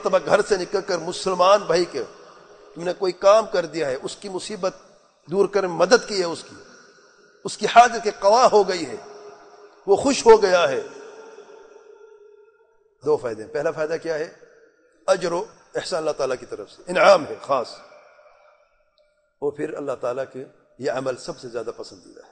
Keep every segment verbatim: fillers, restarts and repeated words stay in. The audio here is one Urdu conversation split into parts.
مرتبہ گھر سے نکل کر مسلمان بھائی کے تم نے کوئی کام کر دیا ہے، اس کی مصیبت دور کر مدد کی ہے، اس کی اس کی حاجت کے قوا ہو گئی ہے، وہ خوش ہو گیا ہے، دو فائدے۔ پہلا فائدہ کیا ہے؟ اجر و احسان اللہ تعالیٰ کی طرف سے، انعام ہے خاص، اور پھر اللہ تعالیٰ کے یہ عمل سب سے زیادہ پسندیدہ ہے۔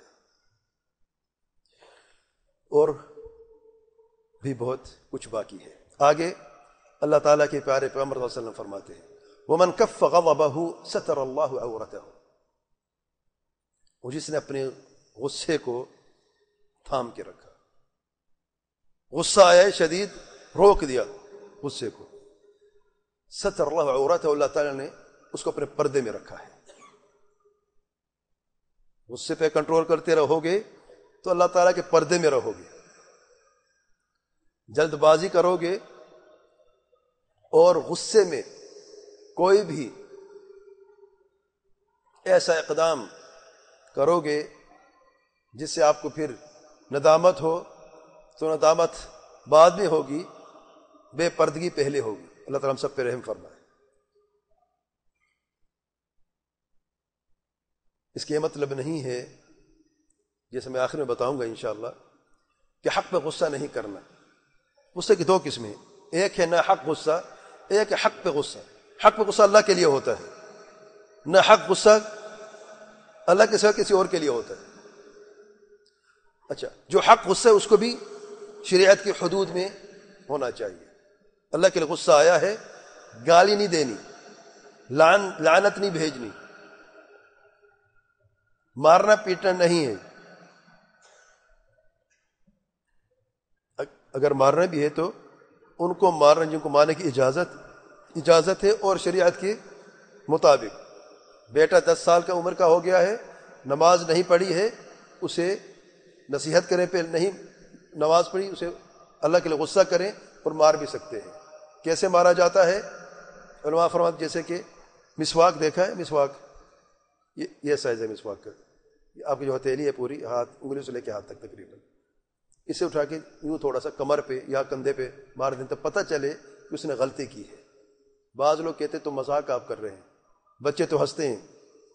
اور بھی بہت کچھ باقی ہے۔ آگے اللہ تعالیٰ کے پیارے پیغمبر صلی اللہ علیہ وسلم فرماتے ہیں وَمَنْ كَفَّ غَضَبَهُ سَتَرَ اللَّهُ عَوْرَتَهُ، وہ جس نے اپنے غصے کو تھام کے رکھا، غصہ آیا شدید، روک دیا غصے کو، ستر اللہ عورتہ، اللہ تعالیٰ نے اس کو اپنے پردے میں رکھا ہے۔ غصے پہ کنٹرول کرتے رہو گے تو اللہ تعالیٰ کے پردے میں رہو گے، جلد بازی کرو گے اور غصے میں کوئی بھی ایسا اقدام کرو گے جس سے آپ کو پھر ندامت ہو، تو ندامت بعد میں ہوگی، بے پردگی پہلے ہوگی۔ اللہ تعالیٰ ہم سب پہ رحم فرمائے۔ اس کا یہ مطلب نہیں ہے، جیسے میں آخر میں بتاؤں گا انشاءاللہ، کہ حق پہ غصہ نہیں کرنا۔ غصے کی دو قسمیں ہیں، ایک ہے نہ حق غصہ، ایک ہے حق پہ غصہ۔ حق پہ غصہ اللہ کے لیے ہوتا ہے، نہ حق غصہ اللہ کے سوا کسی اور کے لیے ہوتا ہے۔ اچھا، جو حق غصہ ہے اس کو بھی شریعت کی حدود میں ہونا چاہیے۔ اللہ کے لیے غصہ آیا ہے، گالی نہیں دینی، لعن لعنت نہیں بھیجنی، مارنا پیٹنا نہیں ہے۔ اگر مارنا بھی ہے تو ان کو مارنا جن کو مارنے کی اجازت اجازت ہے اور شریعت کے مطابق۔ بیٹا دس سال کا عمر کا ہو گیا ہے، نماز نہیں پڑھی ہے، اسے نصیحت کریں، پہ نہیں نماز پڑھی، اسے اللہ کے لیے غصہ کریں اور مار بھی سکتے ہیں۔ کیسے مارا جاتا ہے؟ علماء فرماتے جیسے کہ مسواک دیکھا ہے، مسواک یہ یہ سائز ہے مسواک کا، آپ کی جو ہتھیلی ہے پوری ہاتھ انگلی سے لے کے ہاتھ تک تقریباً، اسے اٹھا کے یوں تھوڑا سا کمر پہ یا کندھے پہ مار دیں تو پتہ چلے کہ اس نے غلطی کی ہے۔ بعض لوگ کہتے تو مذاق آپ کر رہے ہیں، بچے تو ہنستے ہیں،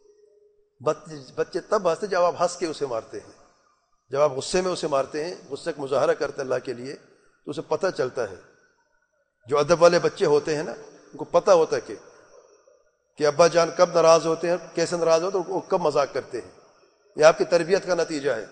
بچے تب ہنستے جب آپ ہنس کے اسے مارتے ہیں، جب آپ غصے میں اسے مارتے ہیں، غصے کا مظاہرہ کرتے اللہ کے لیے، تو اسے پتہ چلتا ہے۔ جو ادب والے بچے ہوتے ہیں نا، ان کو پتہ ہوتا ہے کہ کہ ابا جان کب ناراض ہوتے ہیں، کیسے ناراض ہوتے ہیں، وہ کب مذاق کرتے ہیں۔ یہ آپ کی تربیت کا نتیجہ ہے۔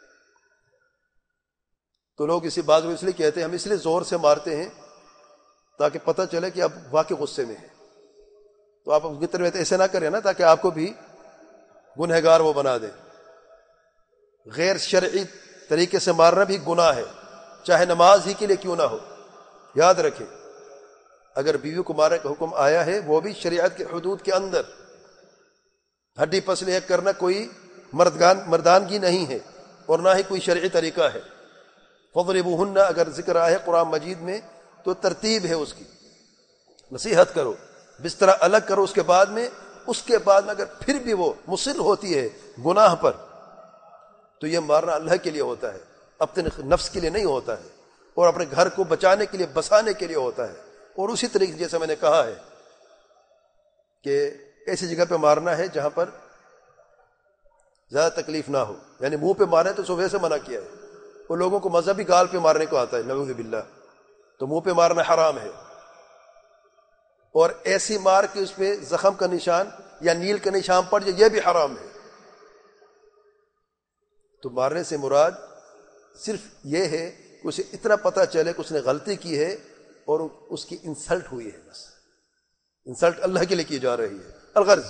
تو لوگ اسی بات کو اس لیے کہتے ہیں، ہم اس لیے زور سے مارتے ہیں تاکہ پتہ چلے کہ اب واقعی غصے میں ہے۔ تو آپ ان کی تربیت ایسے نہ کریں نا تاکہ آپ کو بھی گنہگار وہ بنا دیں۔ غیر شرعی طریقے سے مارنا بھی گناہ ہے، چاہے نماز ہی کے لیے کیوں نہ ہو۔ یاد رکھیں، اگر بیوی کو مارنے کا حکم آیا ہے وہ بھی شریعت کے حدود کے اندر، ہڈی پسلی ایک کرنا کوئی مردگان مردانگی نہیں ہے اور نہ ہی کوئی شرعی طریقہ ہے۔ فضربوہن اگر ذکر آیا ہے قرآن مجید میں تو ترتیب ہے اس کی، نصیحت کرو، بستر الگ کرو، اس کے بعد میں اس کے بعد میں اگر پھر بھی وہ مصر ہوتی ہے گناہ پر تو یہ مارنا اللہ کے لیے ہوتا ہے، اپنے نفس کے لیے نہیں ہوتا ہے، اور اپنے گھر کو بچانے کے لیے بسانے کے لیے ہوتا ہے۔ اور اسی طریقے جیسے میں نے کہا ہے کہ ایسی جگہ پہ مارنا ہے جہاں پر زیادہ تکلیف نہ ہو، یعنی منہ پہ مارنا ہے تو صبح سے منع کیا ہے۔ وہ لوگوں کو مذہبی گال پہ مارنے کو آتا ہے، نعوذ باللہ، تو منہ پہ مارنا حرام ہے۔ اور ایسی مار کے اس پہ زخم کا نشان یا نیل کا نشان پڑ جائے، یہ بھی حرام ہے۔ تو مارنے سے مراد صرف یہ ہے کہ اسے اتنا پتہ چلے کہ اس نے غلطی کی ہے اور اس کی انسلٹ ہوئی ہے، بس انسلٹ اللہ کے لیے کی جا رہی ہے۔ الغرض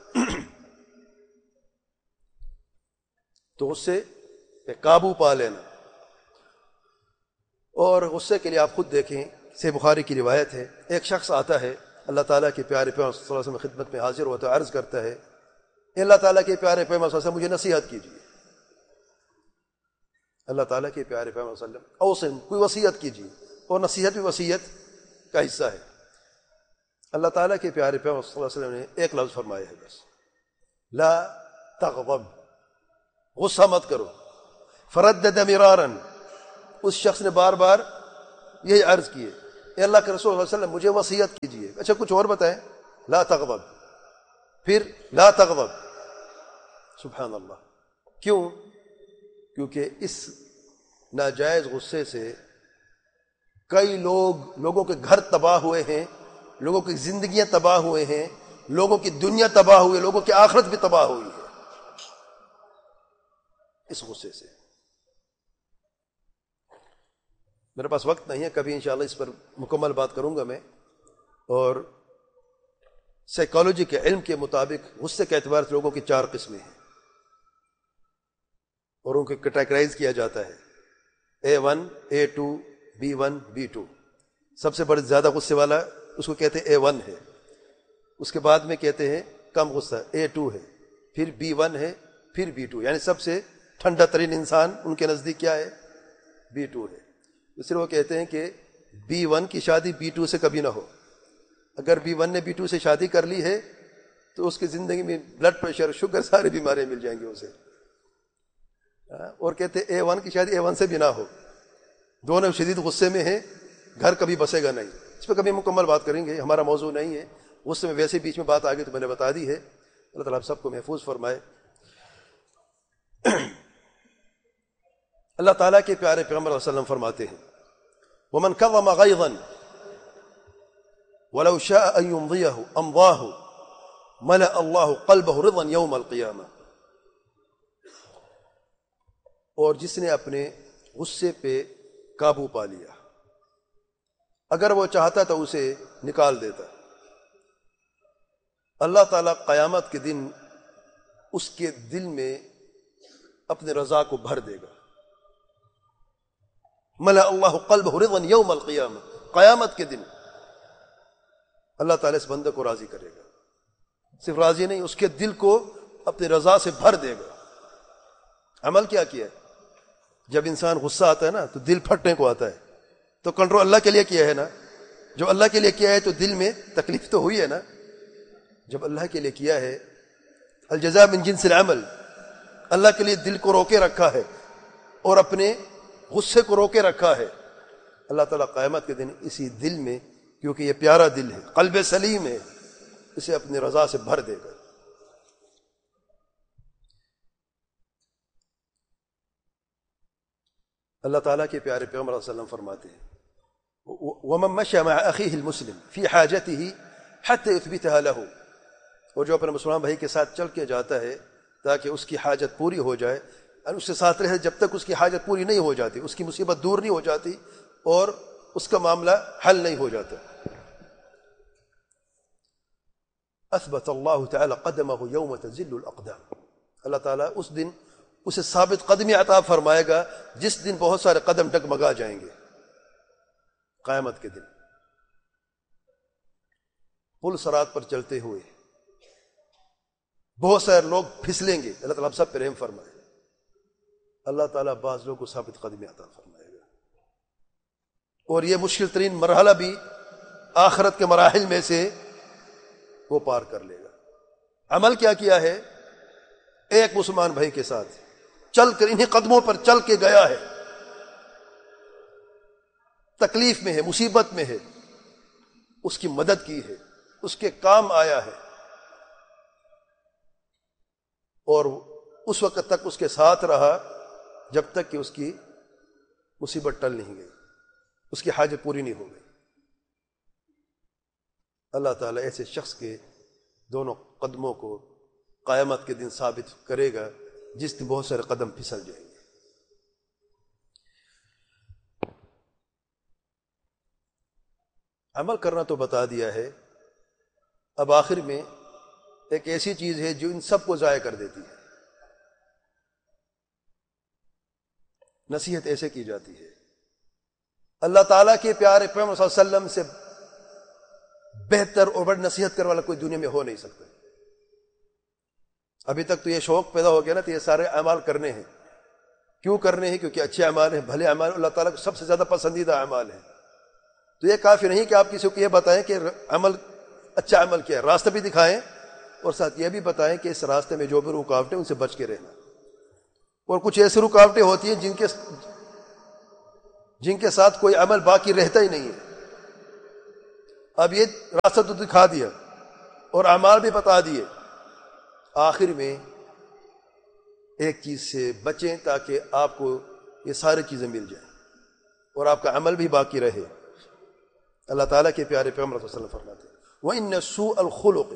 تو غصے پہ قابو پا لینا۔ اور غصے کے لیے آپ خود دیکھیں، صحیح بخاری کی روایت ہے، ایک شخص آتا ہے اللہ تعالیٰ کے پیارے پیغمبر صلی اللہ علیہ وسلم خدمت میں حاضر ہوتا ہے، عرض کرتا ہے اے اللہ تعالیٰ کے پیارے پیغمبر صلی اللہ علیہ وسلم مجھے نصیحت کیجیے۔ اللہ تعالیٰ کے پیارے پیغمبر صلی اللہ علیہ وسلم اوصن، کوئی وصیت کیجیے، اور نصیحت بھی وصیت کا حصہ ہے۔ اللہ تعالیٰ کے پیارے پیغمبر صلی اللہ علیہ وسلم نے ایک لفظ فرمایا ہے بس، لا تغضب، غصہ مت کرو۔ فردد مرارا، اس شخص نے بار بار یہی عرض کیے اے اللہ کے رسول صلی اللہ علیہ وسلم مجھے وصیت کیجیے. اچھا کچھ اور بتائیں. لا تغضب, پھر لا تغضب. سبحان اللہ. کیوں؟ کیونکہ اس ناجائز غصے سے کئی لوگ لوگوں کے گھر تباہ ہوئے ہیں, لوگوں کی زندگیاں تباہ ہوئے ہیں, لوگوں کی دنیا تباہ ہوئی, لوگوں کی آخرت بھی تباہ ہوئی ہے اس غصے سے. میرے پاس وقت نہیں ہے, کبھی انشاءاللہ اس پر مکمل بات کروں گا میں. اور سائیکالوجی کے علم کے مطابق غصے کے اعتبار سے لوگوں کی چار قسمیں ہیں اور ان کو کیٹیگرائز کیا جاتا ہے. اے one, a to, be one, be to. سب سے بڑے زیادہ غصے والا اس کو کہتے ہیں اے ون ہے. اس کے بعد میں کہتے ہیں کم غصہ اے ٹو ہے, پھر بی ون ہے, پھر بی ٹو. یعنی سب سے ٹھنڈا ترین انسان ان کے نزدیک کیا ہے؟ بی ٹو ہے. اس لیے وہ کہتے ہیں کہ بی ون کی شادی بی ٹو سے کبھی نہ ہو. اگر بی ون نے بی ٹو سے شادی کر لی ہے تو اس کی زندگی میں بلڈ پریشر, شوگر, ساری بیماریاں مل جائیں گی اسے. اور کہتے ہیں اے ون کی شادی اے ون سے بھی نہ ہو. دونوں شدید غصے میں ہیں, گھر کبھی بسے گا نہیں. اس پہ کبھی مکمل بات کریں گے, ہمارا موضوع نہیں ہے. غصے میں ویسے بیچ میں بات آ گئی تو میں نے بتا دی ہے. اللہ تعالیٰ آپ سب کو محفوظ فرمائے. اللہ تعالیٰ کے پیارے پیغمبر صلی اللہ علیہ وسلم فرماتے ہیں وَمَنْ كَظَّمَ غَيْظًا وَلَوْ شَاءَ أَن يُمْضِيَهُ أَمْضَاهُ مَلَأَ اللَّهُ قَلْبَهُ رِضًا يَوْمَ الْقِيَامَةِ. اور جس نے اپنے غصے پہ قابو پا لیا, اگر وہ چاہتا تو اسے نکال دیتا. اللہ تعالیٰ قیامت کے دن اس کے دل میں اپنے رضا کو بھر دے گا. ملا اللہ قلبہ رضا یوم القیامہ. قیامت کے دن اللہ تعالیٰ اس بندے کو راضی کرے گا. صرف راضی نہیں, اس کے دل کو اپنی رضا سے بھر دے گا. عمل کیا کیا ہے؟ جب انسان غصہ آتا ہے نا تو دل پھٹنے کو آتا ہے, تو کنٹرول اللہ کے لیے کیا ہے نا. جو اللہ کے لیے کیا ہے تو دل میں تکلیف تو ہوئی ہے نا. جب اللہ کے لیے کیا ہے, الجزاء من جنس العمل, اللہ کے لیے دل کو روکے رکھا ہے اور اپنے غصے کو روکے رکھا ہے. اللہ تعالیٰ قیامت کے دن اسی دل میں, کیونکہ یہ پیارا دل ہے, قلب سلیم ہے, اسے اپنی رضا سے بھر دے گا. اللہ تعالیٰ کے پیارے پیغمبر صلی اللہ علیہ وسلم فرماتے ہیں وَمَن مَشَى مَعَ أَخِيهِ الْمُسْلِمِ فِي حَاجَتِهِ حَتَّى يُثْبِتَهَا لَهُ. اور جو اپنے مسلمان بھائی کے ساتھ چل کے جاتا ہے تاکہ اس کی حاجت پوری ہو جائے, اور اس کے ساتھ رہے جب تک اس کی حاجت پوری نہیں ہو جاتی, اس کی مصیبت دور نہیں ہو جاتی اور اس کا معاملہ حل نہیں ہو جاتا. اثبت اللہ تعالی قدمہ یوم تزل الاقدام. اللہ تعالیٰ اس دن اسے ثابت قدمی عطا فرمائے گا جس دن بہت سارے قدم ڈگمگا جائیں گے. قیامت کے دن پل صراط پر چلتے ہوئے بہت سارے لوگ پھسلیں گے. اللہ تعالیٰ سب پہ رحم فرمائے. اللہ تعالیٰ بعض لوگوں کو ثابت قدمی عطا فرمائے گا, اور یہ مشکل ترین مرحلہ بھی آخرت کے مراحل میں سے وہ پار کر لے گا. عمل کیا کیا ہے؟ ایک مسلمان بھائی کے ساتھ چل کر انہیں قدموں پر چل کے گیا ہے, تکلیف میں ہے, مصیبت میں ہے, اس کی مدد کی ہے, اس کے کام آیا ہے, اور اس وقت تک اس کے ساتھ رہا جب تک کہ اس کی مصیبت ٹل نہیں گئی, اس کی حاجت پوری نہیں ہو گئی. اللہ تعالیٰ ایسے شخص کے دونوں قدموں کو قیامت کے دن ثابت کرے گا جس دن بہت سارے قدم پھسل جائیں گے. عمل کرنا تو بتا دیا ہے, اب آخر میں ایک ایسی چیز ہے جو ان سب کو ضائع کر دیتی ہے. نصیحت ایسے کی جاتی ہے, اللہ تعالیٰ کے پیارے پیغمبر صلی اللہ علیہ وسلم سے بہتر اور بڑی نصیحت کرنے والا کوئی دنیا میں ہو نہیں سکتا. ابھی تک تو یہ شوق پیدا ہو گیا نا, تو یہ سارے اعمال کرنے ہیں. کیوں کرنے ہیں؟ کیونکہ اچھے اعمال ہیں, بھلے اعمال, اللہ تعالیٰ کو سب سے زیادہ پسندیدہ اعمال ہیں. تو یہ کافی نہیں کہ آپ کسی کو یہ بتائیں کہ عمل اچھا عمل کیا ہے, راستہ بھی دکھائیں اور ساتھ یہ بھی بتائیں کہ اس راستے میں جو بھی رکاوٹیں ان سے بچ کے رہنا. اور کچھ ایسی رکاوٹیں ہوتی ہیں جن کے جن کے ساتھ کوئی عمل باقی رہتا ہی نہیں ہے. اب یہ راستہ تو دکھا دیا اور اعمال بھی بتا دیے، آخر میں ایک چیز سے بچیں تاکہ آپ کو یہ ساری چیزیں مل جائیں اور آپ کا عمل بھی باقی رہے۔ اللہ تعالیٰ کے پیارے پیغمبر صلی اللہ علیہ وسلم فرماتے ہیں وَإِنَّ سُوءَ الْخُلُقِ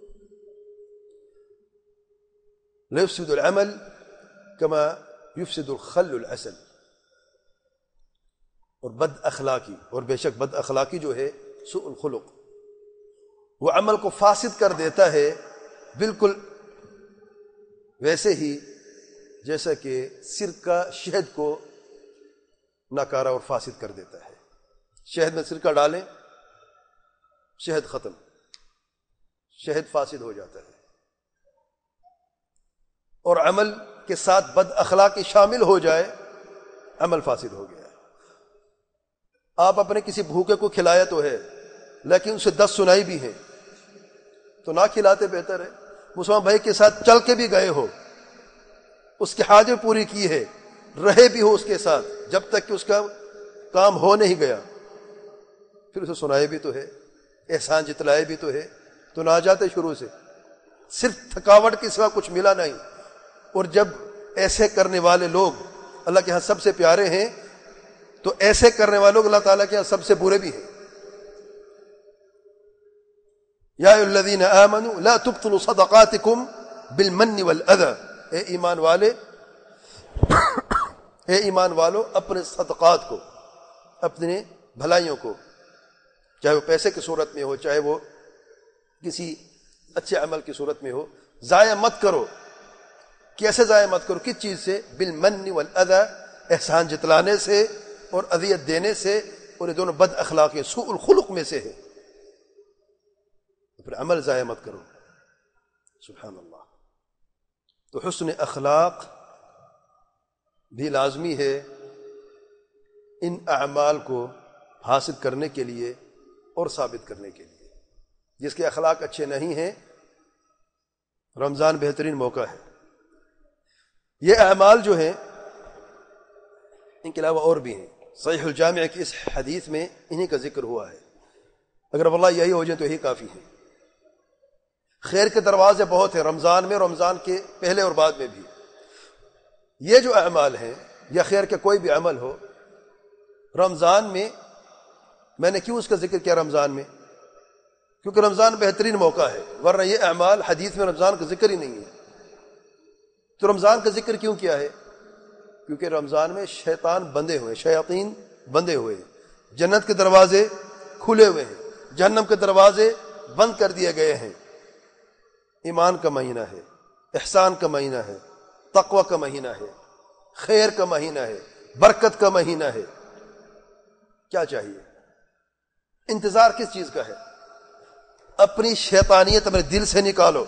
لَيُفْسِدُ الْعَمَلَ كَمَا يُفْسِدُ الْخَلُّ الْعَسَلَ، اور بد اخلاقی، اور بے شک بد اخلاقی جو ہے سوء الخلق، وہ عمل کو فاسد کر دیتا ہے بالکل ویسے ہی جیسا کہ سرکہ شہد کو ناکارہ اور فاسد کر دیتا ہے۔ شہد میں سرکہ ڈالیں، شہد ختم، شہد فاسد ہو جاتا ہے، اور عمل کے ساتھ بد اخلاقی شامل ہو جائے، عمل فاسد ہو گیا ہے۔ آپ اپنے کسی بھوکے کو کھلایا تو ہے، لیکن اسے دس سنائی بھی ہیں تو نہ کھلاتے بہتر ہے۔ مسلمان بھائی کے ساتھ چل کے بھی گئے ہو، اس کی حاجت پوری کی ہے، رہے بھی ہو اس کے ساتھ جب تک کہ اس کا کام ہو نہیں گیا، پھر اسے سنائے بھی تو ہے، احسان جتلائے بھی تو ہے، تو نہ جاتے شروع سے، صرف تھکاوٹ کے سوا کچھ ملا نہیں۔ اور جب ایسے کرنے والے لوگ اللہ کے ہاں سب سے پیارے ہیں تو ایسے کرنے والوں اللہ تعالیٰ کے ہاں سب سے برے بھی ہیں۔ یا ایھا الذین آمنوا لا تبطلوا صدقاتکم بالمن والاذی، اے ایمان والے اے ایمان والو اپنے صدقات کو، اپنے بھلائیوں کو، چاہے وہ پیسے کی صورت میں ہو، چاہے وہ کسی اچھے عمل کی صورت میں ہو، ضائع مت کرو۔ کیسے ضائع مت کرو؟ کس چیز سے؟ بالمن والاذی، احسان جتلانے سے اور اذیت دینے سے، اور یہ دونوں بد اخلاقی سوء الخلق میں سے ہے۔ پھر عمل ضائع مت کرو۔ سبحان اللہ۔ تو حسن اخلاق بھی لازمی ہے ان اعمال کو حاصل کرنے کے لیے اور ثابت کرنے کے لیے۔ جس کے اخلاق اچھے نہیں ہیں، رمضان بہترین موقع ہے۔ یہ اعمال جو ہیں ان کے علاوہ اور بھی ہیں، صحیح الجامع کی اس حدیث میں انہی کا ذکر ہوا ہے۔ اگر واللہ یہی ہو جائے تو یہی کافی ہے۔ خیر کے دروازے بہت ہیں رمضان میں، رمضان کے پہلے اور بعد میں بھی۔ یہ جو اعمال ہیں یا خیر کے کوئی بھی عمل ہو، رمضان میں میں نے کیوں اس کا ذکر کیا رمضان میں؟ کیونکہ رمضان بہترین موقع ہے، ورنہ یہ اعمال حدیث میں رمضان کا ذکر ہی نہیں ہے۔ تو رمضان کا ذکر کیوں کیا ہے؟ کیونکہ رمضان میں شیطان بندے ہوئے، شیاطین بندے ہوئے ہیں، جنت کے دروازے کھلے ہوئے ہیں، جہنم کے دروازے بند کر دیے گئے ہیں۔ ایمان کا مہینہ ہے، احسان کا مہینہ ہے، تقوی کا مہینہ ہے، خیر کا مہینہ ہے، برکت کا مہینہ ہے۔ کیا چاہیے؟ انتظار کس چیز کا ہے؟ اپنی شیطانیت اپنے دل سے نکالو،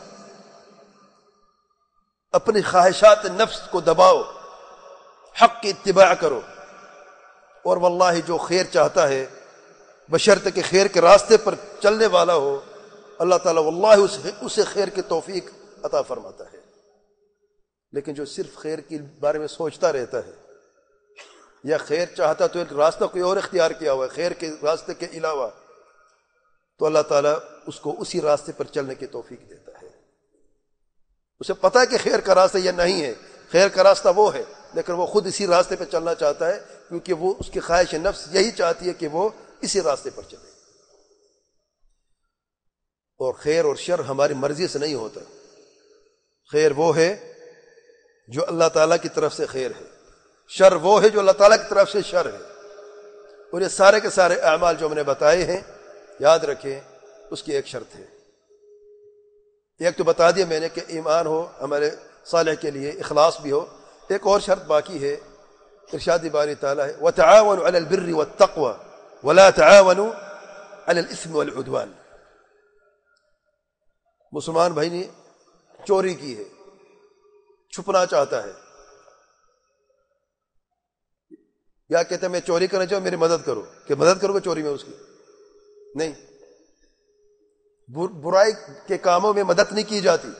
اپنی خواہشات نفس کو دباؤ، حق کی اتباع کرو، اور واللہ جو خیر چاہتا ہے بشرط کہ خیر کے راستے پر چلنے والا ہو، اللہ تعالیٰ واللہ اسے اسے خیر کی توفیق عطا فرماتا ہے۔ لیکن جو صرف خیر کے بارے میں سوچتا رہتا ہے یا خیر چاہتا تو ایک راستہ کوئی اور اختیار کیا ہوا ہے خیر کے راستے کے علاوہ، تو اللہ تعالیٰ اس کو اسی راستے پر چلنے کی توفیق دیتا ہے۔ اسے پتہ ہے کہ خیر کا راستہ یہ نہیں ہے، خیر کا راستہ وہ ہے، لیکن وہ خود اسی راستے پہ چلنا چاہتا ہے کیونکہ وہ اس کی خواہش نفس یہی چاہتی ہے کہ وہ اسی راستے پر چلے۔ اور خیر اور شر ہماری مرضی سے نہیں ہوتا، خیر وہ ہے جو اللہ تعالیٰ کی طرف سے خیر ہے، شر وہ ہے جو اللہ تعالیٰ کی طرف سے شر ہے۔ اور یہ سارے کے سارے اعمال جو ہم نے بتائے ہیں، یاد رکھیں اس کی ایک شرط ہے۔ ایک تو بتا دیا میں نے کہ ایمان ہو ہمارے صالح کے لیے، اخلاص بھی ہو، ایک اور شرط باقی ہے، ارشاد باری تعالیٰ ہے وَتَعَاوَنُوا عَلَى الْبِرِّ وَالتَّقْوَى وَلَا تَعَاوَنُوا عَلَى الْإِثْمِ وَالْعُدْوَانِ۔ مسلمان بھائی نے چوری کی ہے، چھپنا چاہتا ہے، یا کہتے ہیں میں چوری کرنا چاہوں میری مدد کرو، کہ مدد کرو گے چوری میں اس کی؟ نہیں، برائی کے کاموں میں مدد نہیں کی جاتی،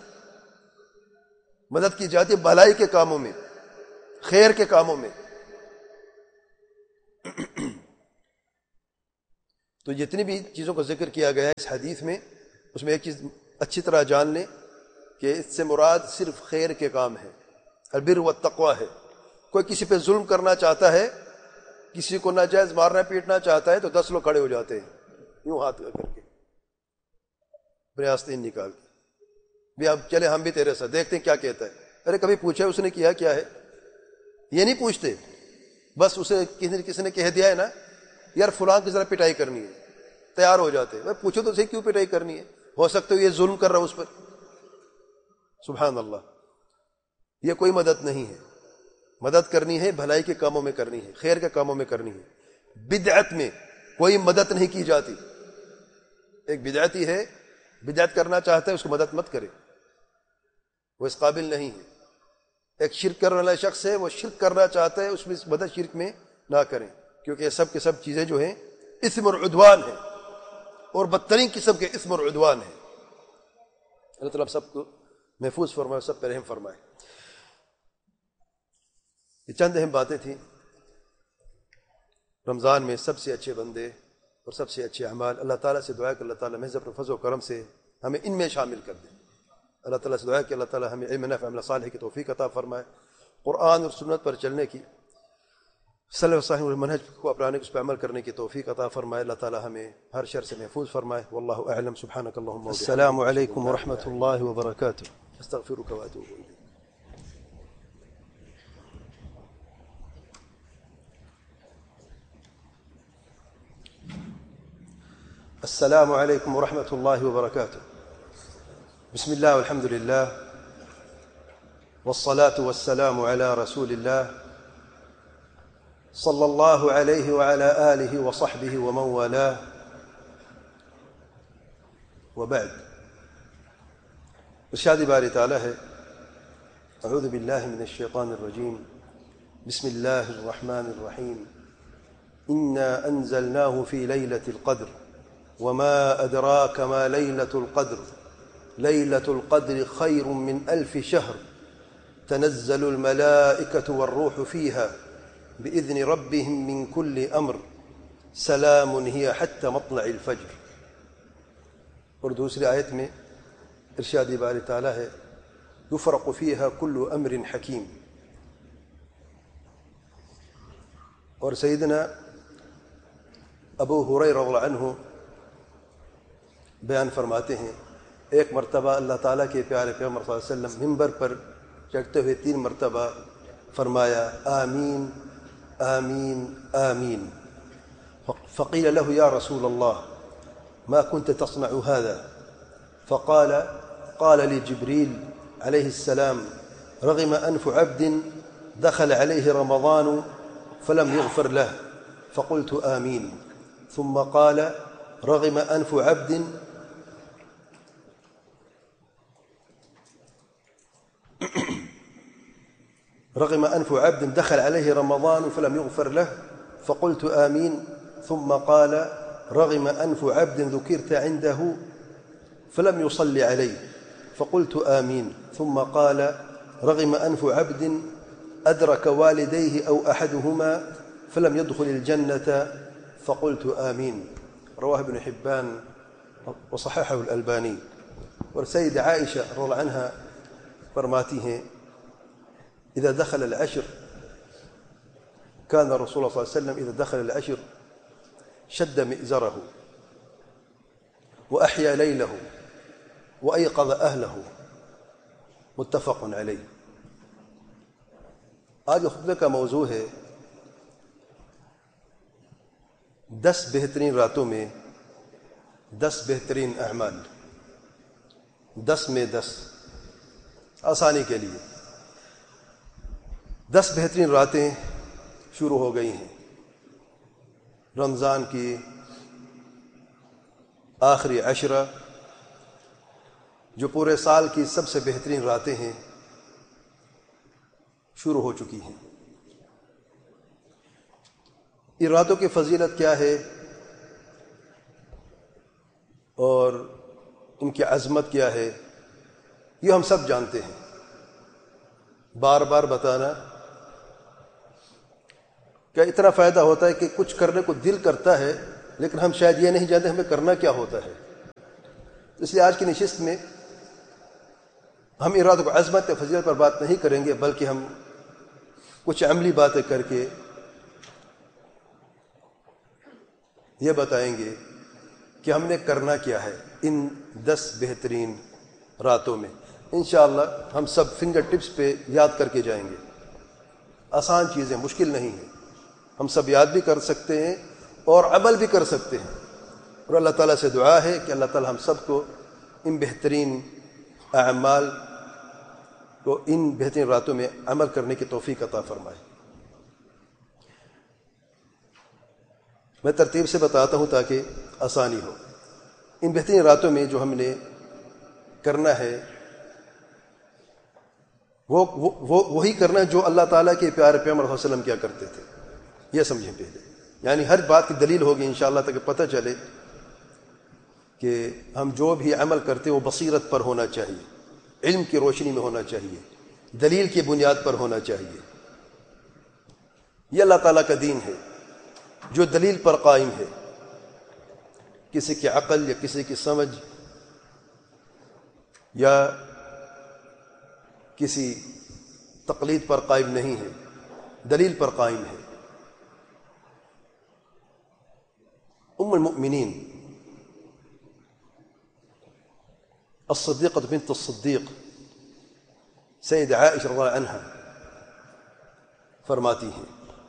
مدد کی جاتی بھلائی کے کاموں میں، خیر کے کاموں میں۔ تو جتنی بھی چیزوں کا ذکر کیا گیا ہے اس حدیث میں، اس میں ایک چیز اچھی طرح جان لیں کہ اس سے مراد صرف خیر کے کام ہے، البر والتقوی ہے۔ کوئی کسی پہ ظلم کرنا چاہتا ہے، کسی کو ناجائز مارنا پیٹنا چاہتا ہے، تو دس لوگ کھڑے ہو جاتے ہیں یوں ہاتھ کر کے، اپنے آستین نکال کے، بھی اب چلے ہم بھی تیرے ساتھ، دیکھتے ہیں کیا کہتا ہے۔ ارے کبھی پوچھا اس نے کیا کیا ہے؟ یہ نہیں پوچھتے، بس اسے کسی کسی نے کہہ دیا ہے نا یار فلاں کی ذرا پٹائی کرنی ہے، تیار ہو جاتے ہیں۔ پوچھو تو صحیح کیوں پٹائی کرنی ہے، ہو سکتا ہے یہ ظلم کر رہا اس پر۔ سبحان اللہ، یہ کوئی مدد نہیں ہے۔ مدد کرنی ہے بھلائی کے کاموں میں کرنی ہے، خیر کے کاموں میں کرنی ہے۔ بدعت میں کوئی مدد نہیں کی جاتی۔ ایک بدعتی ہے، بدعت کرنا چاہتا ہے، اس کو مدد مت کرے، وہ اس قابل نہیں ہے۔ ایک شرک کرنے والا شخص ہے، وہ شرک کرنا چاہتا ہے، اس میں مدد شرک میں نہ کریں، کیونکہ یہ سب کے سب چیزیں جو ہیں اسم اور عدوان ہیں، اور بدترین قسم کے اسم اور عدوان ہیں۔ اللہ تعالیٰ سب کو محفوظ فرمائے، سب پر رحم فرمائے۔ یہ چند اہم باتیں تھیں۔ رمضان میں سب سے اچھے بندے اور سب سے اچھے اعمال، اللہ تعالیٰ سے دعا ہے کہ اللہ تعالیٰ محض اپنے فضل و کرم سے ہمیں ان میں شامل کر دے۔ اللہ تعالیٰ سے دعا ہے کہ اللہ تعالیٰ ہمیں علم نافع عمل صالح کی توفیق عطا فرمائے، قرآن اور سنت پر چلنے کی، سلف صالح اور منہج کو اپنانے کو، اس پر عمل کرنے کی توفیق عطا فرمائے۔ اللہ تعالیٰ ہمیں ہر شر سے محفوظ فرمائے۔ واللہ اعلم، سبحانک اللہم وبحمدک، السلام علیکم ورحمۃ اللہ وبرکاتہ، استغفرک واتوب الیک۔ السلام علیکم ورحمۃ اللہ وبرکاتہ۔ بسم اللہ والحمد للہ والصلاة والسلام على رسول اللہ صلی اللہ علیہ وعلى آلہ وصحبہ ومن والاه، وبعد۔ ارشاد باری تعالی ہے، اعوذ باللہ من الشیطان الرجیم، بسم اللہ الرحمن الرحیم، انا انزلناه في ليلة القدر وما أدراك ما ليلة القدر ليلة القدر خير من ألف شهر تنزل الملائكة والروح فيها بإذن ربهم من كل أمر سلام هي حتى مطلع الفجر۔ اور دوسری آیت میں ارشاد باری تعالی ہے، يفرق فيها كل أمر حكيم۔ اور سیدنا ابو ہریرہ رضی اللہ عنہ بیان فرماتے ہیں، ایک مرتبہ اللہ تعالیٰ کے پیارے پیغمبر صلی اللہ علیہ وسلم ممبر پر چڑھتے ہوئے تین مرتبہ فرمایا، آمین آمین آمین۔ فقیل له یا رسول اللہ ما كنت تصنع هذا؟ فقال قال لي جبريل عليه السلام رغم أنف عبد دخل عليه رمضان فلم يغفر له فقلت آمين، ثم قال رغم أنف عبد رغم أنف عبد دخل عليه رمضان فلم يغفر له فقلت آمين، ثم قال رغم أنف عبد ذكرت عنده فلم يصلي عليه فقلت آمين، ثم قال رغم أنف عبد أدرك والديه أو أحدهما فلم يدخل الجنة فقلت آمين۔ رواه ابن حبان وصححه الألباني۔ اور سید عائشہ رضی اللہ عنہا فرماتی ہیں، إذا دخل العشر كان رسول الله صلى الله عليه وسلم إذا دخل العشر شد مئزره وأحيا ليله وأيقظ أهله، متفق عليه۔ آج خطبے کا موضوع ہے دس بہترین راتوں میں دس بہترین اعمال۔ دس میں دس آسانی کے لیے دس بہترین راتیں شروع ہو گئی ہیں۔ رمضان کی آخری عشرہ جو پورے سال کی سب سے بہترین راتیں ہیں شروع ہو چکی ہیں۔ ان راتوں کی فضیلت کیا ہے اور ان کی عظمت کیا ہے یہ ہم سب جانتے ہیں۔ بار بار بتانا کہ اتنا فائدہ ہوتا ہے کہ کچھ کرنے کو دل کرتا ہے لیکن ہم شاید یہ نہیں جانتے ہمیں کرنا کیا ہوتا ہے. اس لیے آج کی نشست میں ہم ارادہ و عظمت فضیلت پر بات نہیں کریں گے، بلکہ ہم کچھ عملی باتیں کر کے یہ بتائیں گے کہ ہم نے کرنا کیا ہے ان دس بہترین راتوں میں. انشاءاللہ ہم سب فنگر ٹپس پہ یاد کر کے جائیں گے. آسان چیزیں، مشکل نہیں ہیں، ہم سب یاد بھی کر سکتے ہیں اور عمل بھی کر سکتے ہیں. اور اللہ تعالیٰ سے دعا ہے کہ اللہ تعالیٰ ہم سب کو ان بہترین اعمال کو ان بہترین راتوں میں عمل کرنے کی توفیق عطا فرمائے. میں ترتیب سے بتاتا ہوں تاکہ آسانی ہو. ان بہترین راتوں میں جو ہم نے کرنا ہے وہ وہ وہی کرنا ہے جو اللہ تعالیٰ کے پیارے پیغمبر صلی اللہ علیہ وسلم کیا کرتے تھے. یہ سمجھیں پہلے، یعنی ہر بات کی دلیل ہوگی انشاءاللہ تاکہ پتہ چلے کہ ہم جو بھی عمل کرتے وہ بصیرت پر ہونا چاہیے، علم کی روشنی میں ہونا چاہیے، دلیل کی بنیاد پر ہونا چاہیے. یہ اللہ تعالیٰ کا دین ہے جو دلیل پر قائم ہے، کسی کی عقل یا کسی کی سمجھ یا کسی تقلید پر قائم نہیں ہے، دلیل پر قائم ہے. ام المؤمنین الصدیقہ بنت الصدیق سید عائشہ رضی اللہ عنہا فرماتی ہیں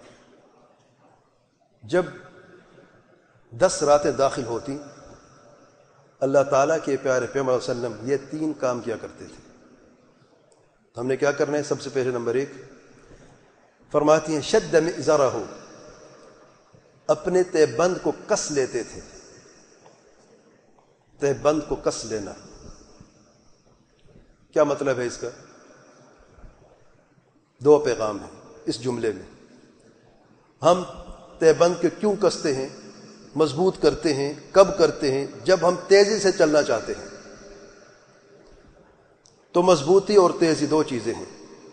جب دس راتیں داخل ہوتی اللہ تعالیٰ کے پیارے پیغمبر صلی اللہ علیہ وسلم یہ تین کام کیا کرتے تھے. ہم نے کیا کرنا ہے؟ سب سے پہلے نمبر ایک فرماتی ہیں شد مئزرہ، اپنے تہ بند کو کس لیتے تھے. تہ بند کو کس لینا کیا مطلب ہے اس کا؟ دو پیغام ہیں اس جملے میں. ہم تہ بند کے کیوں کستے ہیں، مضبوط کرتے ہیں، کب کرتے ہیں؟ جب ہم تیزی سے چلنا چاہتے ہیں. تو مضبوطی اور تیزی دو چیزیں ہیں.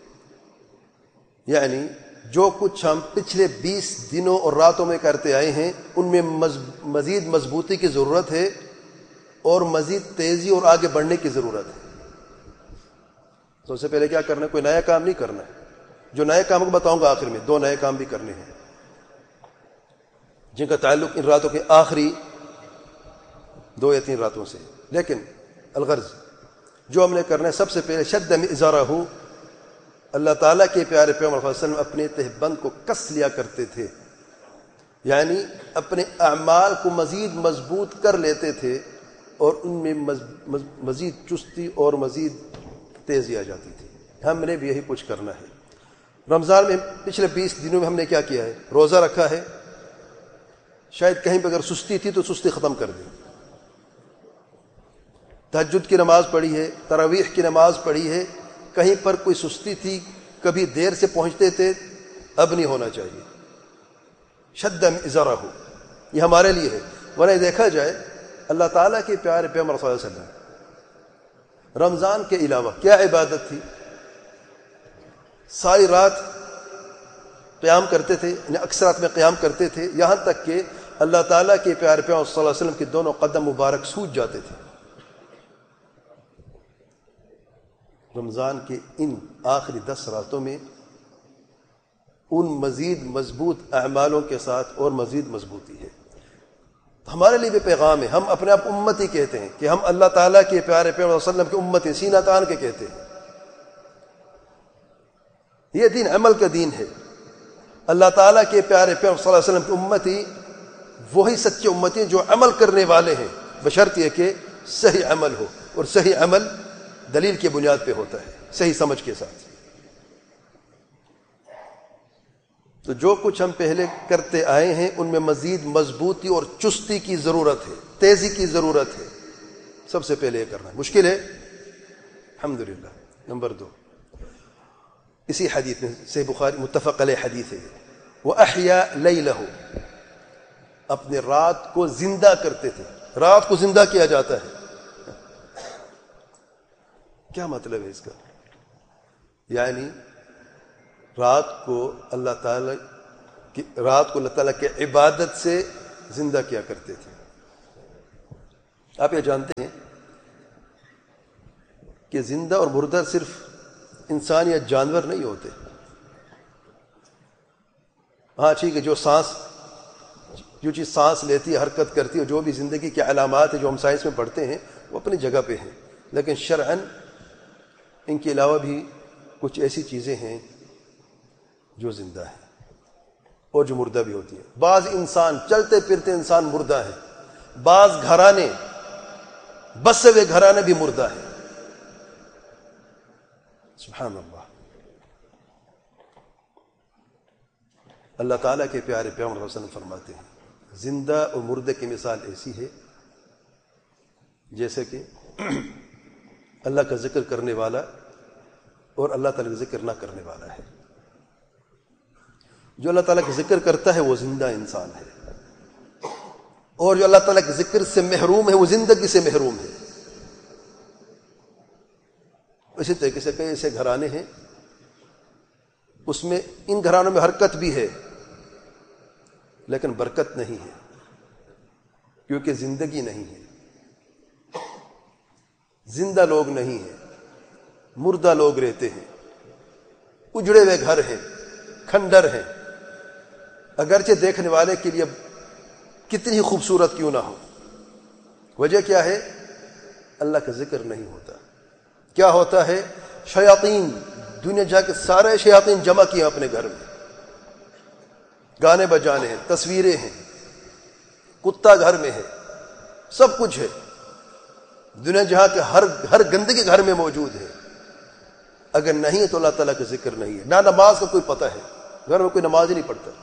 یعنی جو کچھ ہم پچھلے بیس دنوں اور راتوں میں کرتے آئے ہیں ان میں مزید مضبوطی کی ضرورت ہے اور مزید تیزی اور آگے بڑھنے کی ضرورت ہے. سب سے پہلے کیا کرنا ہے؟ کوئی نیا کام نہیں کرنا ہے. جو نئے کام کو بتاؤں گا آخر میں، دو نئے کام بھی کرنے ہیں جن کا تعلق ان راتوں کے آخری دو یا تین راتوں سے. لیکن الغرض جو ہم نے کرنا ہے سب سے پہلے شد مئزرہ، اللہ تعالیٰ کے پیارے پیغمبر صلی اللہ علیہ وسلم اپنے تہ بند کو کس لیا کرتے تھے، یعنی اپنے اعمال کو مزید مضبوط کر لیتے تھے اور ان میں مزید چستی اور مزید تیزی آ جاتی تھی. ہم نے بھی یہی کچھ کرنا ہے. رمضان میں پچھلے بیس دنوں میں ہم نے کیا کیا ہے؟ روزہ رکھا ہے. شاید کہیں پہ اگر سستی تھی تو سستی ختم کر دی. تہجد کی نماز پڑھی ہے، تراویح کی نماز پڑھی ہے. کہیں پر کوئی سستی تھی، کبھی دیر سے پہنچتے تھے، اب نہیں ہونا چاہیے. شد مئزرہ، یہ ہمارے لیے ہے. ورنہ دیکھا جائے اللہ تعالیٰ کے پیارے پیغمبر صلی اللہ علیہ وسلم رمضان کے علاوہ کیا عبادت تھی؟ ساری رات قیام کرتے تھے، یعنی اکثر رات میں قیام کرتے تھے، یہاں تک کہ اللہ تعالیٰ کے پیارے پیغمبر صلی اللہ علیہ وسلم کے دونوں قدم مبارک سوج جاتے تھے. رمضان کے ان آخری دس راتوں میں ان مزید مضبوط اعمالوں کے ساتھ اور مزید مضبوطی ہے. ہمارے لیے بھی پیغام ہے. ہم اپنے آپ امتی کہتے ہیں کہ ہم اللہ تعالیٰ کے پیارے پیغمبر صلی اللہ علیہ وسلم کی امت ہیں، سینہ تان کے کہتے ہیں. یہ دین عمل کا دین ہے. اللہ تعالیٰ کے پیارے پیغمبر صلی اللہ علیہ وسلم کی امتی وہی سچے امتی ہیں جو عمل کرنے والے ہیں، بشرط یہ کہ صحیح عمل ہو، اور صحیح عمل دلیل کی بنیاد پہ ہوتا ہے، صحیح سمجھ کے ساتھ. تو جو کچھ ہم پہلے کرتے آئے ہیں ان میں مزید مضبوطی اور چستی کی ضرورت ہے، تیزی کی ضرورت ہے. سب سے پہلے یہ کرنا ہے. مشکل ہے الحمدللہ. نمبر دو، اسی حدیث میں صحیح بخاری متفق علیہ حدیث ہے، وَأَحْيَا لَيْلَهُ، اپنے رات کو زندہ کرتے تھے. رات کو زندہ کیا جاتا ہے. کیا مطلب ہے اس کا؟ یعنی رات کو اللہ تعالیٰ کی رات کو اللہ تعالیٰ کے عبادت سے زندہ کیا کرتے تھے. آپ یہ جانتے ہیں کہ زندہ اور مردہ صرف انسان یا جانور نہیں ہوتے. ہاں ٹھیک ہے، جو سانس جو چیز سانس لیتی ہے، حرکت کرتی ہے، جو بھی زندگی کے علامات ہیں جو ہم سائنس میں پڑھتے ہیں وہ اپنی جگہ پہ ہیں، لیکن شرعاً ان کے علاوہ بھی کچھ ایسی چیزیں ہیں جو زندہ ہیں اور جو مردہ بھی ہوتی ہیں. بعض انسان چلتے پھرتے انسان مردہ ہیں، بعض گھرانے بسے ہوئے گھرانے بھی مردہ ہیں. سبحان اللہ. اللہ تعالیٰ کے پیارے پیغمبر صلی اللہ علیہ وسلم فرماتے ہیں زندہ اور مردے کی مثال ایسی ہے جیسے کہ اللہ کا ذکر کرنے والا اور اللہ تعالیٰ کا ذکر نہ کرنے والا ہے. جو اللہ تعالیٰ کا ذکر کرتا ہے وہ زندہ انسان ہے، اور جو اللہ تعالیٰ کے ذکر سے محروم ہے وہ زندگی سے محروم ہے. اسی طریقے سے کئی ایسے گھرانے ہیں اس میں ان گھرانوں میں حرکت بھی ہے لیکن برکت نہیں ہے، کیونکہ زندگی نہیں ہے. زندہ لوگ نہیں ہیں، مردہ لوگ رہتے ہیں، اجڑے ہوئے گھر ہیں، کھنڈر ہیں، اگرچہ دیکھنے والے کے لیے کتنی ہی خوبصورت کیوں نہ ہو. وجہ کیا ہے؟ اللہ کا ذکر نہیں ہوتا. کیا ہوتا ہے؟ شیاطین، دنیا جا کے سارے شیاطین جمع کیے اپنے گھر میں، گانے بجانے ہیں، تصویریں ہیں، کتا گھر میں ہے، سب کچھ ہے. دنیا جہاں کے ہر ہر گندگی گھر میں موجود ہے. اگر نہیں تو اللہ تعالیٰ کا ذکر نہیں ہے. نہ نماز کا کوئی پتہ ہے، گھر میں کوئی نماز ہی نہیں پڑھتا.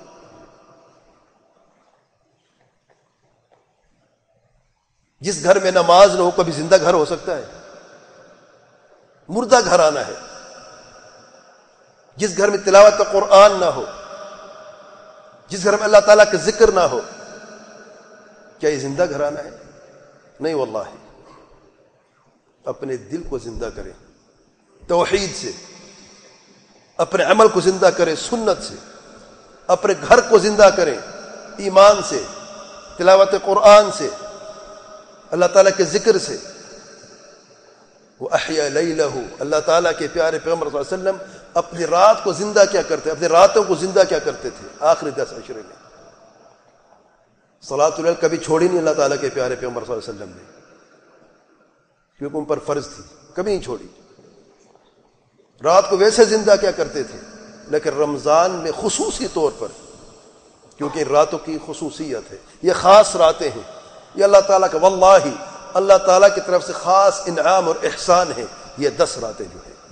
جس گھر میں نماز نہ ہو کبھی زندہ گھر ہو سکتا ہے؟ مردہ گھر آنا ہے. جس گھر میں تلاوت قرآن نہ ہو، جس گھر میں اللہ تعالیٰ کا ذکر نہ ہو، کیا یہ زندہ گھر آنا ہے؟ نہیں واللہ. اپنے دل کو زندہ کریں توحید سے، اپنے عمل کو زندہ کریں سنت سے، اپنے گھر کو زندہ کریں ایمان سے، تلاوت قرآن سے، اللہ تعالیٰ کے ذکر سے. وَأَحْيَا لَيْلَهُ، اللہ تعالیٰ کے پیارے پیغمبر صلی اللہ علیہ وسلم اپنی رات کو زندہ کیا کرتے، اپنی راتوں کو زندہ کیا کرتے تھے. آخری دس عشرے میں صلاۃ اللیل کبھی چھوڑی نہیں اللہ تعالیٰ کے پیارے پیغمبر صلی اللہ علیہ وسلم نے، کیونکہ ان پر فرض تھی، کبھی نہیں چھوڑی. رات کو ویسے زندہ کیا کرتے تھے، لیکن رمضان میں خصوصی طور پر، کیونکہ راتوں کی خصوصیت ہے، یہ خاص راتیں ہیں، یہ اللہ تعالیٰ کا واللہ اللہ تعالیٰ کی طرف سے خاص انعام اور احسان ہے یہ دس راتیں جو ہے.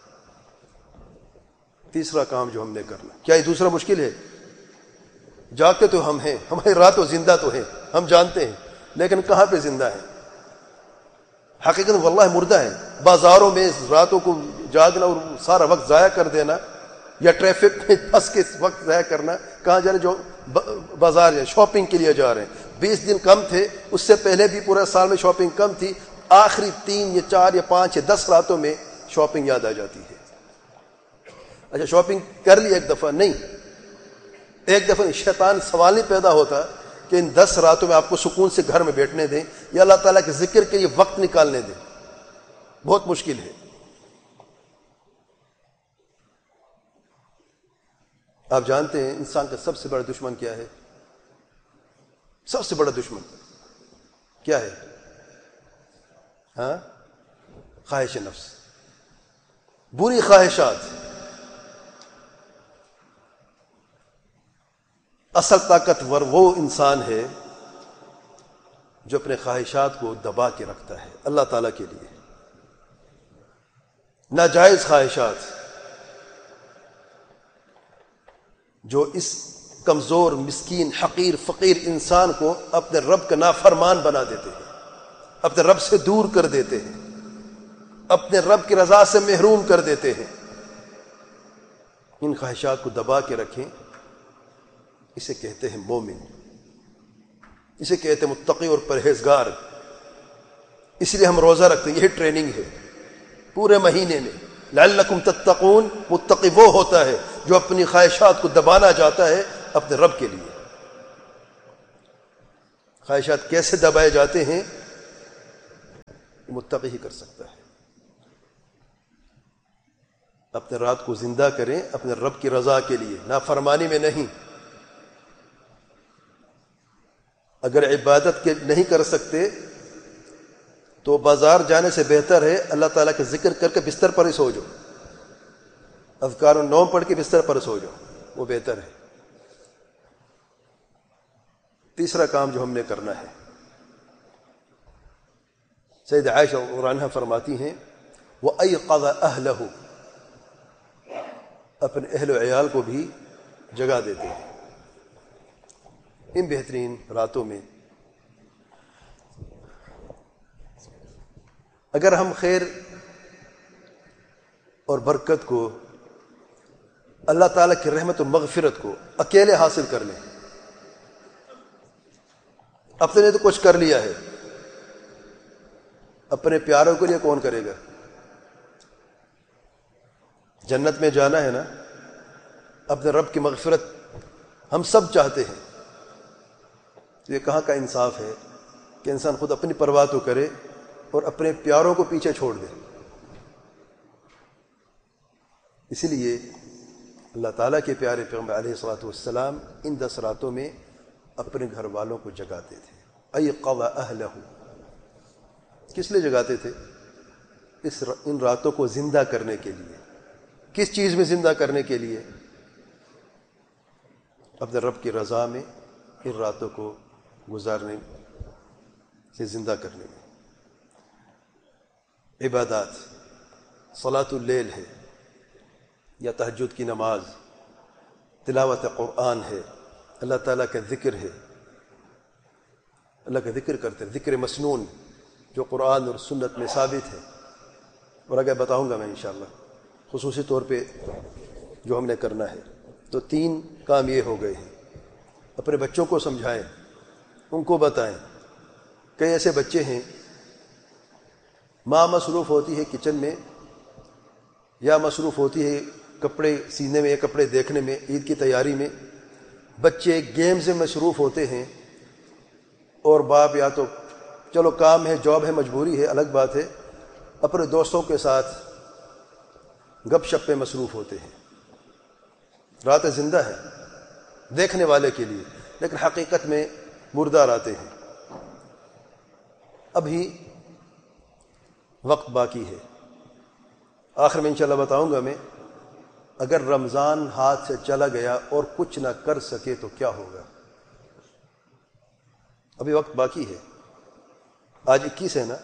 تیسرا کام جو ہم نے کرنا، کیا یہ دوسرا مشکل ہے؟ جاگتے تو ہم ہیں، ہماری راتوں زندہ تو ہیں، ہم جانتے ہیں، لیکن کہاں پہ زندہ ہیں؟ حقیقت واللہ مردہ ہے. بازاروں میں راتوں کو جاگنا اور سارا وقت ضائع کر دینا، یا ٹریفک میں پھنس کے وقت ضائع کرنا. کہاں جا رہے؟ جو بازار یا شاپنگ کے لیے جا رہے ہیں. بیس دن کم تھے، اس سے پہلے بھی پورے سال میں شاپنگ کم تھی، آخری تین یا چار یا پانچ یا دس راتوں میں شاپنگ یاد آ جاتی ہے. اچھا شاپنگ کر لی ایک دفعہ؟ نہیں، ایک دفعہ شیطان سوال نہیں پیدا ہوتا کہ ان دس راتوں میں آپ کو سکون سے گھر میں بیٹھنے دیں یا اللہ تعالیٰ کے ذکر کے لیے وقت نکالنے دیں. بہت مشکل ہے. آپ جانتے ہیں انسان کا سب سے بڑا دشمن کیا ہے؟ سب سے بڑا دشمن کیا ہے؟ ہاں، خواہش نفس، بری خواہشات. اصل طاقتور وہ انسان ہے جو اپنے خواہشات کو دبا کے رکھتا ہے اللہ تعالیٰ کے لیے. ناجائز خواہشات جو اس کمزور مسکین حقیر فقیر انسان کو اپنے رب کا نافرمان بنا دیتے ہیں، اپنے رب سے دور کر دیتے ہیں، اپنے رب کی رضا سے محروم کر دیتے ہیں. ان خواہشات کو دبا کے رکھیں، اسے کہتے ہیں مومن، اسے کہتے ہیں متقی اور پرہیزگار. اس لیے ہم روزہ رکھتے ہیں، یہی ٹریننگ ہے پورے مہینے میں. لعلکم تتقون، متقی وہ ہوتا ہے جو اپنی خواہشات کو دبانا چاہتا ہے اپنے رب کے لیے. خواہشات کیسے دبائے جاتے ہیں متقی ہی کر سکتا ہے. اپنے رات کو زندہ کریں اپنے رب کی رضا کے لیے، نافرمانی میں نہیں. اگر عبادت کے نہیں کر سکتے تو بازار جانے سے بہتر ہے اللہ تعالیٰ کا ذکر کر کے بستر پر ہی سو جاؤ، اذکار النوم پڑھ کے بستر پر سو جاؤ، وہ بہتر ہے. تیسرا کام جو ہم نے کرنا ہے، سید عائشہ رضی اللہ عنہا فرماتی ہیں وَأَيْقَظَ أَهْلَهُ، اپنے اہل و عیال کو بھی جگا دیتے ہیں ان بہترین راتوں میں. اگر ہم خیر اور برکت کو، اللہ تعالیٰ کی رحمت و مغفرت کو اکیلے حاصل کر لیں، اپنے نے تو کچھ کر لیا ہے، اپنے پیاروں کے لیے کون کرے گا؟ جنت میں جانا ہے نا، اپنے رب کی مغفرت ہم سب چاہتے ہیں. یہ کہاں کا انصاف ہے کہ انسان خود اپنی پرواہ تو کرے اور اپنے پیاروں کو پیچھے چھوڑ دے. اسی لیے اللہ تعالیٰ کے پیارے پیغمبر علیہ الصلوۃ والسلام ان دس راتوں میں اپنے گھر والوں کو جگاتے تھے. ایقظ اہلہ، کس لیے جگاتے تھے؟ اس ان راتوں کو زندہ کرنے کے لیے. کس چیز میں زندہ کرنے کے لیے؟ اپنے رب کی رضا میں ان راتوں کو گزارنے سے زندہ کرنے میں. عبادات، صلاۃ اللیل ہے یا تہجد کی نماز، تلاوت قرآن ہے، اللہ تعالیٰ کا ذکر ہے، اللہ کا ذکر کرتے ہیں، ذکر مسنون جو قرآن اور سنت میں ثابت ہے. اور آگے بتاؤں گا میں انشاءاللہ خصوصی طور پہ جو ہم نے کرنا ہے. تو تین کام یہ ہو گئے ہیں. اپنے بچوں کو سمجھائیں، ان کو بتائیں. کئی ایسے بچے ہیں ماں مصروف ہوتی ہے کچن میں یا مصروف ہوتی ہے کپڑے سینے میں یا کپڑے دیکھنے میں، عید کی تیاری میں. بچے گیم سے مصروف ہوتے ہیں اور باپ یا تو چلو کام ہے، جاب ہے، مجبوری ہے، الگ بات ہے، اپنے دوستوں کے ساتھ گپ شپ پہ مصروف ہوتے ہیں. راتیں زندہ ہے دیکھنے والے کے لیے، لیکن حقیقت میں مردہ راتیں ہیں. ابھی وقت باقی ہے. آخر میں انشاءاللہ بتاؤں گا میں، اگر رمضان ہاتھ سے چلا گیا اور کچھ نہ کر سکے تو کیا ہوگا. ابھی وقت باقی ہے. آج اکیس ہے نا،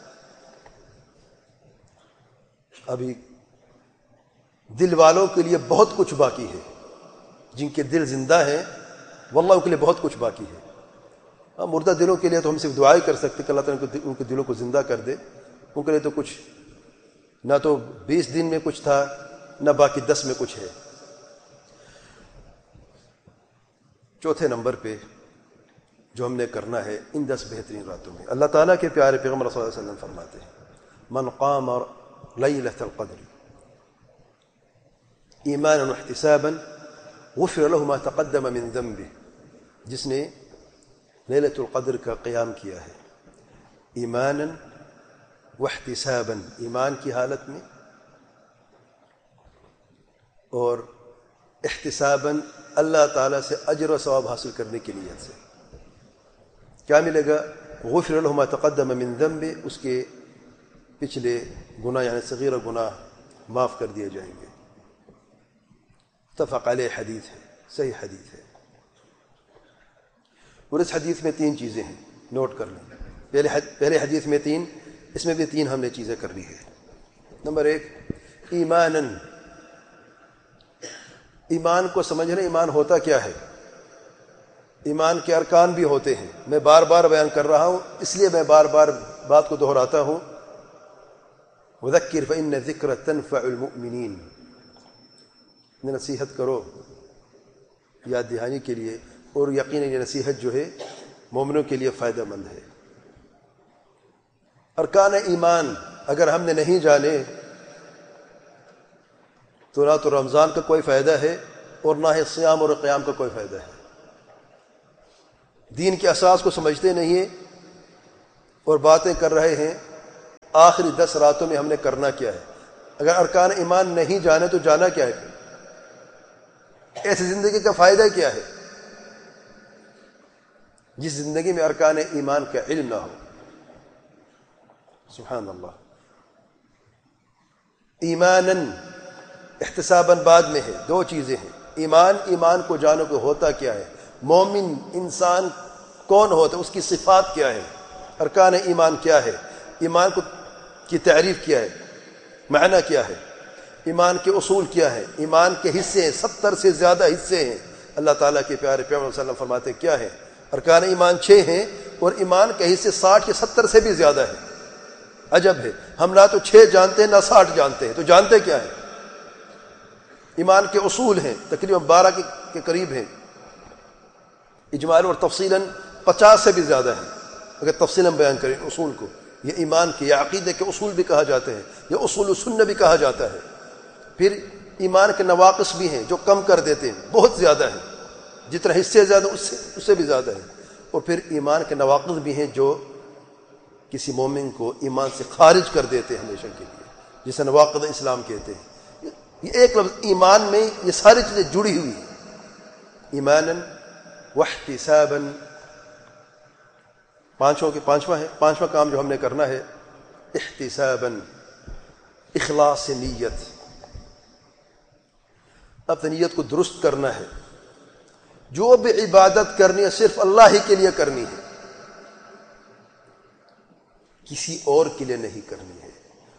ابھی دل والوں کے لیے بہت کچھ باقی ہے. جن کے دل زندہ ہیں واللہ ان کے لیے بہت کچھ باقی ہے. ہاں، مردہ دلوں کے لیے تو ہم صرف دعائیں کر سکتے کہ اللہ تعالیٰ ان کے دلوں کو زندہ کر دے. ان کے لیے تو کچھ نہ تو بیس دن میں کچھ تھا نہ باقی دس میں کچھ ہے. چوتھے نمبر پہ جو ہم نے کرنا ہے ان دس بہترین راتوں میں، اللہ تعالیٰ کے پیارے پیغمبر صلی اللہ علیہ وسلم فرماتے ہیں من قام لیلۃ القدر ایمانا واحتسابا غفر له ما تقدم من ذنبه. جس نے لیلۃ القدر کا قیام کیا ہے ایمانا واحتسابا، ایمان کی حالت میں، اور احتسابا اللہ تعالیٰ سے اجر و ثواب حاصل کرنے کی نیت سے، کیا ملے گا؟ غفر له ما تقدم من ذنبه، اس کے پچھلے گناہ یعنی صغیر گناہ معاف کر دیے جائیں گے. متفق علیہ حدیث ہے، صحیح حدیث ہے. اور اس حدیث میں تین چیزیں ہیں، نوٹ کر لیں. پہلے پہلے حدیث میں تین، اس میں بھی تین ہم نے چیزیں کر لی ہے. نمبر ایک، ایماناً، ایمان کو سمجھنا. ایمان ہوتا کیا ہے؟ ایمان کے ارکان بھی ہوتے ہیں. میں بار بار بیان کر رہا ہوں اس لیے میں بار بار بات کو دہراتا ہوں. وذکر فإن الذکر تنفع المؤمنین، نصیحت کرو یاد دہانی کے لیے، اور یقیناً یہ نصیحت جو ہے مومنوں کے لیے فائدہ مند ہے. ارکان ایمان اگر ہم نے نہیں جانے تو نہ تو رمضان کا کوئی فائدہ ہے اور نہ ہی صیام اور قیام کا کوئی فائدہ ہے. دین کے اساس کو سمجھتے نہیں ہیں اور باتیں کر رہے ہیں آخری دس راتوں میں ہم نے کرنا کیا ہے۔ اگر ارکان ایمان نہیں جانے تو جانا کیا ہے؟ ایسی زندگی کا فائدہ کیا ہے جس زندگی میں ارکان ایمان کا علم نہ ہو؟ سبحان اللہ۔ ایماناً، احتساباً بعد میں ہے، دو چیزیں ہیں۔ ایمان، ایمان کو جانو کہ ہوتا کیا ہے، مومن انسان کون ہوتا ہے، اس کی صفات کیا ہے، ارکان ایمان کیا ہے، ایمان کو کی تعریف کیا ہے، معنی کیا ہے، ایمان کے اصول کیا ہے، ایمان کے حصے ہیں، ستر سے زیادہ حصے ہیں۔ اللہ تعالیٰ کے پیارے پیغمبر صلی اللہ علیہ وسلم فرماتے کیا ہے، ارکان ایمان چھ ہیں اور ایمان کے حصے ساٹھ یا ستر سے بھی زیادہ ہے۔ عجب ہے، ہم نہ تو چھ جانتے ہیں نہ ساٹھ جانتے ہیں، تو جانتے کیا ہے؟ ایمان کے اصول ہیں، تقریباً بارہ کے قریب ہیں، اجمالاً اور تفصیلاً پچاس سے بھی زیادہ ہیں اگر تفصیلاً بیان کریں اصول کو۔ یہ ایمان کے یا عقیدے کے اصول بھی کہا جاتے ہیں، یہ اصول سنہ بھی کہا جاتا ہے۔ پھر ایمان کے نواقص بھی ہیں جو کم کر دیتے ہیں، بہت زیادہ ہیں، جتنا حصے زیادہ اس سے اس سے بھی زیادہ ہیں۔ اور پھر ایمان کے نواقص بھی ہیں جو کسی مومن کو ایمان سے خارج کر دیتے ہیں ہمیشہ کے لیے، جسے نواقض اسلام کہتے ہیں۔ یہ ایک لفظ ایمان میں یہ ساری چیزیں جڑی ہوئی ہیں، ایماناً واحتساباً۔ پانچوں کے پانچواں ہے، پانچواں کام جو ہم نے کرنا ہے، احتساباً، اخلاص نیت، اپنی نیت کو درست کرنا ہے۔ جو بھی عبادت کرنی ہے صرف اللہ ہی کے لیے کرنی ہے، کسی اور کے لیے نہیں کرنی ہے۔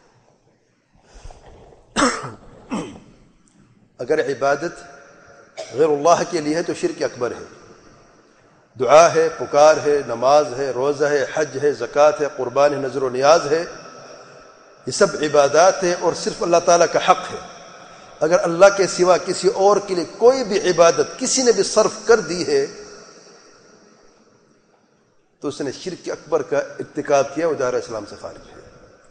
اگر عبادت غیر اللہ کے لیے ہے تو شرک اکبر ہے۔ دعا ہے، پکار ہے، نماز ہے، روزہ ہے، حج ہے، زکوٰۃ ہے، قربان ہے، نذر و نیاز ہے، یہ سب عبادات ہیں اور صرف اللہ تعالیٰ کا حق ہے۔ اگر اللہ کے سوا کسی اور کے لیے کوئی بھی عبادت کسی نے بھی صرف کر دی ہے تو اس نے شرک اکبر کا ارتکاب کیا، وہ دائرہ اسلام سے خارج ہے۔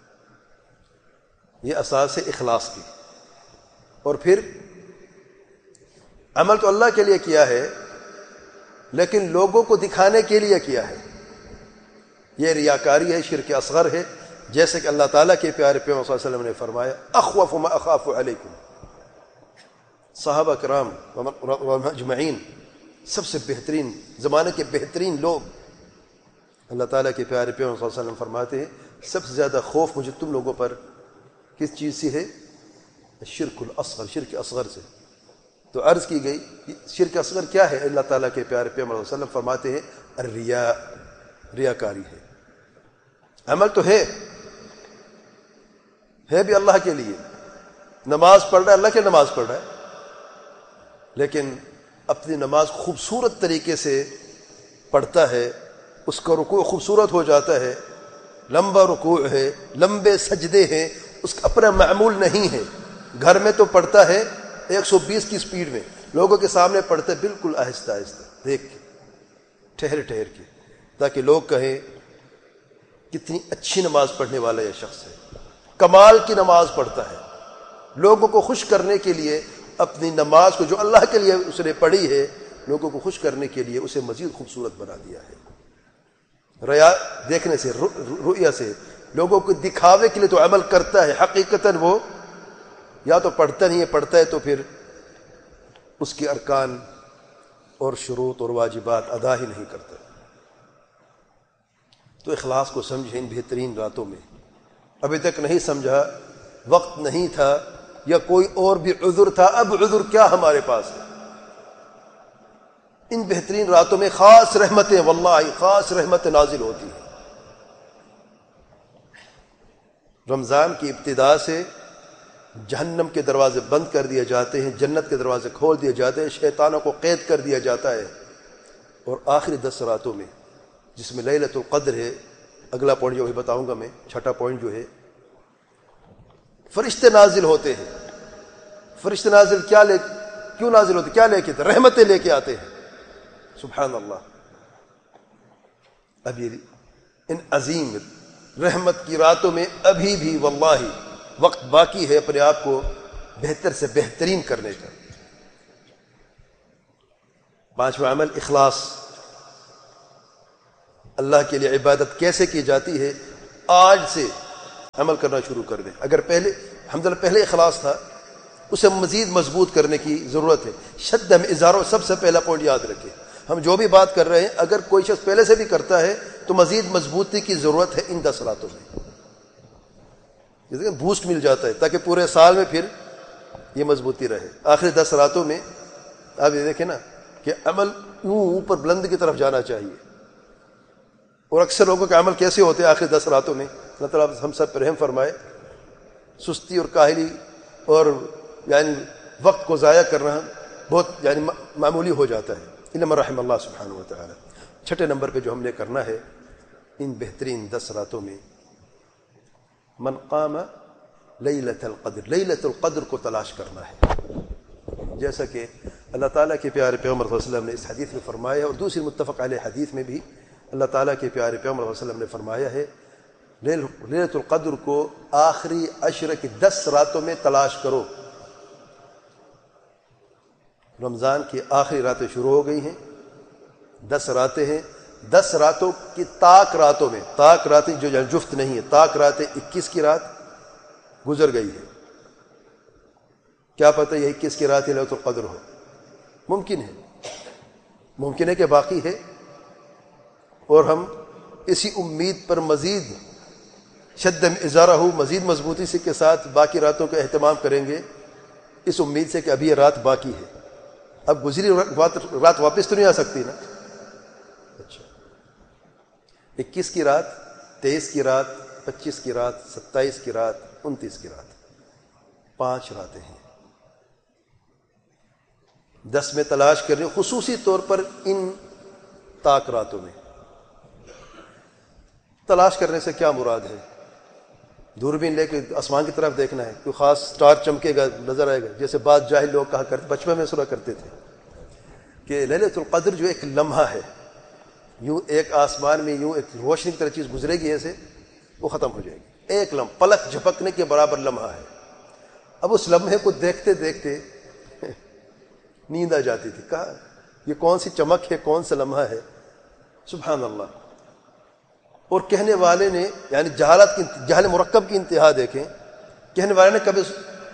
یہ اساس ہے اخلاص کی۔ اور پھر عمل تو اللہ کے لیے کیا ہے لیکن لوگوں کو دکھانے کے لیے کیا ہے، یہ ریاکاری ہے، شرک اصغر ہے۔ جیسے کہ اللہ تعالیٰ کے پیارے پیغمبر صلی اللہ علیہ وسلم نے فرمایا اخوف ما اخاف علیکم، صحابہ کرام اجمعین، سب سے بہترین زمانے کے بہترین لوگ، اللہ تعالیٰ کے پیارے پیغمبر صلی اللہ علیہ وسلم فرماتے ہیں سب سے زیادہ خوف مجھے تم لوگوں پر کس چیز سے ہے؟ شرک الاصغر، شرک اصغر سے۔ تو عرض کی گئی شرک اصغر کیا ہے؟ اللہ تعالیٰ کے پیارے پیغمبر صلی اللہ علیہ وسلم فرماتے ہیں الریا، ریاکاری ہے۔ عمل تو ہے ہے بھی اللہ کے لیے، نماز پڑھ رہا ہے، اللہ کے نماز پڑھ رہا ہے، لیکن اپنی نماز خوبصورت طریقے سے پڑھتا ہے، اس کا رکوع خوبصورت ہو جاتا ہے، لمبا رکوع ہے، لمبے سجدے ہیں، اس کا اپنا معمول نہیں ہے۔ گھر میں تو پڑھتا ہے ایک سو بیس کی سپیڈ میں، لوگوں کے سامنے پڑھتا ہے بالکل آہستہ آہستہ، دیکھ کے، ٹھہر ٹھہر کے، تاکہ لوگ کہیں کتنی اچھی نماز پڑھنے والا یہ شخص ہے، کمال کی نماز پڑھتا ہے۔ لوگوں کو خوش کرنے کے لیے اپنی نماز کو جو اللہ کے لیے اس نے پڑھی ہے، لوگوں کو خوش کرنے کے لیے اسے مزید خوبصورت بنا دیا ہے۔ ریا دیکھنے سے، رؤیا سے، لوگوں کو دکھاوے کے لیے تو عمل کرتا ہے، حقیقتاً وہ یا تو پڑھتا نہیں ہے، پڑھتا ہے تو پھر اس کے ارکان اور شروط اور واجبات ادا ہی نہیں کرتا۔ تو اخلاص کو سمجھیں ان بہترین راتوں میں۔ ابھی تک نہیں سمجھا، وقت نہیں تھا یا کوئی اور بھی عذر تھا، اب عذر کیا ہمارے پاس ہے؟ ان بہترین راتوں میں خاص رحمتیں، واللہ خاص رحمتیں نازل ہوتی ہیں۔ رمضان کی ابتدا سے جہنم کے دروازے بند کر دیے جاتے ہیں، جنت کے دروازے کھول دیے جاتے ہیں، شیطانوں کو قید کر دیا جاتا ہے، اور آخری دس راتوں میں جس میں لیلۃ القدر ہے، اگلا پوائنٹ جو ہے بتاؤں گا میں، چھٹا پوائنٹ جو ہے، فرشتے نازل ہوتے ہیں۔ فرشتے نازل کیا لے کیوں نازل ہوتے؟ کیا لے کے؟ رحمتیں لے کے آتے ہیں۔ سبحان اللہ۔ اب یہ ان عظیم رحمت کی راتوں میں ابھی بھی واللہ وقت باقی ہے اپنے آپ کو بہتر سے بہترین کرنے کا۔ پانچواں عمل اخلاص، اللہ کے لیے عبادت کیسے کی جاتی ہے آج سے عمل کرنا شروع کر دیں. اگر پہلے الحمدللہ پہلے اخلاص تھا اسے مزید مضبوط کرنے کی ضرورت ہے. شد ہم اظہاروں سب سے پہلا پوائنٹ یاد رکھیں. ہم جو بھی بات کر رہے ہیں اگر کوئی شخص پہلے سے بھی کرتا ہے تو مزید مضبوطی کی ضرورت ہے ان دس راتوں میں. بوسٹ مل جاتا ہے تاکہ پورے سال میں پھر یہ مضبوطی رہے. آخری دس راتوں میں آپ یہ دیکھیں نا کہ عمل یوں اوپر بلند کی طرف جانا چاہیے. اور اکثر لوگوں کے عمل کیسے ہوتے ہیں آخری دس راتوں میں؟ اللہ تعالیٰ ہم سب پر رحم فرمائے. سستی اور کاہلی اور یعنی وقت کو ضائع کرنا بہت یعنی معمولی ہو جاتا ہے. انما رحم اللہ سبحانہ و تعالی. چھٹے نمبر پہ جو ہم نے کرنا ہے ان بہترین دس راتوں میں من قام لیلۃ القدر، لیلۃ القدر کو تلاش کرنا ہے. جیسا کہ اللہ تعالیٰ کے پیارے پیغمبر صلی اللہ علیہ وسلم نے اس حدیث میں فرمایا اور دوسری متفق علیہ حدیث میں بھی اللہ تعالیٰ کے پیارے پیغمبر صلی اللہ علیہ وسلم نے فرمایا ہے لیلۃ القدر کو آخری عشر کی دس راتوں میں تلاش کرو. رمضان کی آخری راتیں شروع ہو گئی ہیں، دس راتیں ہیں. دس راتوں کی طاق راتوں میں، طاق راتیں جو جفت نہیں ہے، طاق راتیں اکیس کی رات گزر گئی ہے. کیا پتہ یہ اکیس کی رات لیلۃ القدر ہو؟ ممکن ہے، ممکن ہے کہ باقی ہے. اور ہم اسی امید پر مزید شد ازارہ ہو مزید مضبوطی سے کے ساتھ باقی راتوں کا اہتمام کریں گے اس امید سے کہ ابھی یہ رات باقی ہے. اب گزری رات واپس تو نہیں آ سکتی نا. اچھا، اکیس کی رات، تیئیس کی رات، پچیس کی رات، ستائیس کی رات، انتیس کی رات، پانچ راتیں ہیں. دس میں تلاش کریں خصوصی طور پر ان طاق راتوں میں. تلاش کرنے سے کیا مراد ہے؟ دوربین لے کے آسمان کی طرف دیکھنا ہے، کوئی خاص سٹار چمکے گا نظر آئے گا، جیسے بعض جاہل لوگ کہا کرتے بچپن میں سنا کرتے تھے کہ لیلۃ القدر جو ایک لمحہ ہے، یوں ایک آسمان میں یوں ایک روشنی کی طرح چیز گزرے گی ایسے وہ ختم ہو جائے گی. ایک لمحہ پلک جھپکنے کے برابر لمحہ ہے. اب اس لمحے کو دیکھتے دیکھتے نیند آ جاتی تھی. کہا یہ کون سی چمک ہے، کون سا لمحہ ہے؟ سبحان اللہ. اور کہنے والے نے یعنی جہالت کی جہل مرکب کی انتہا دیکھیں. کہنے والے نے کبھی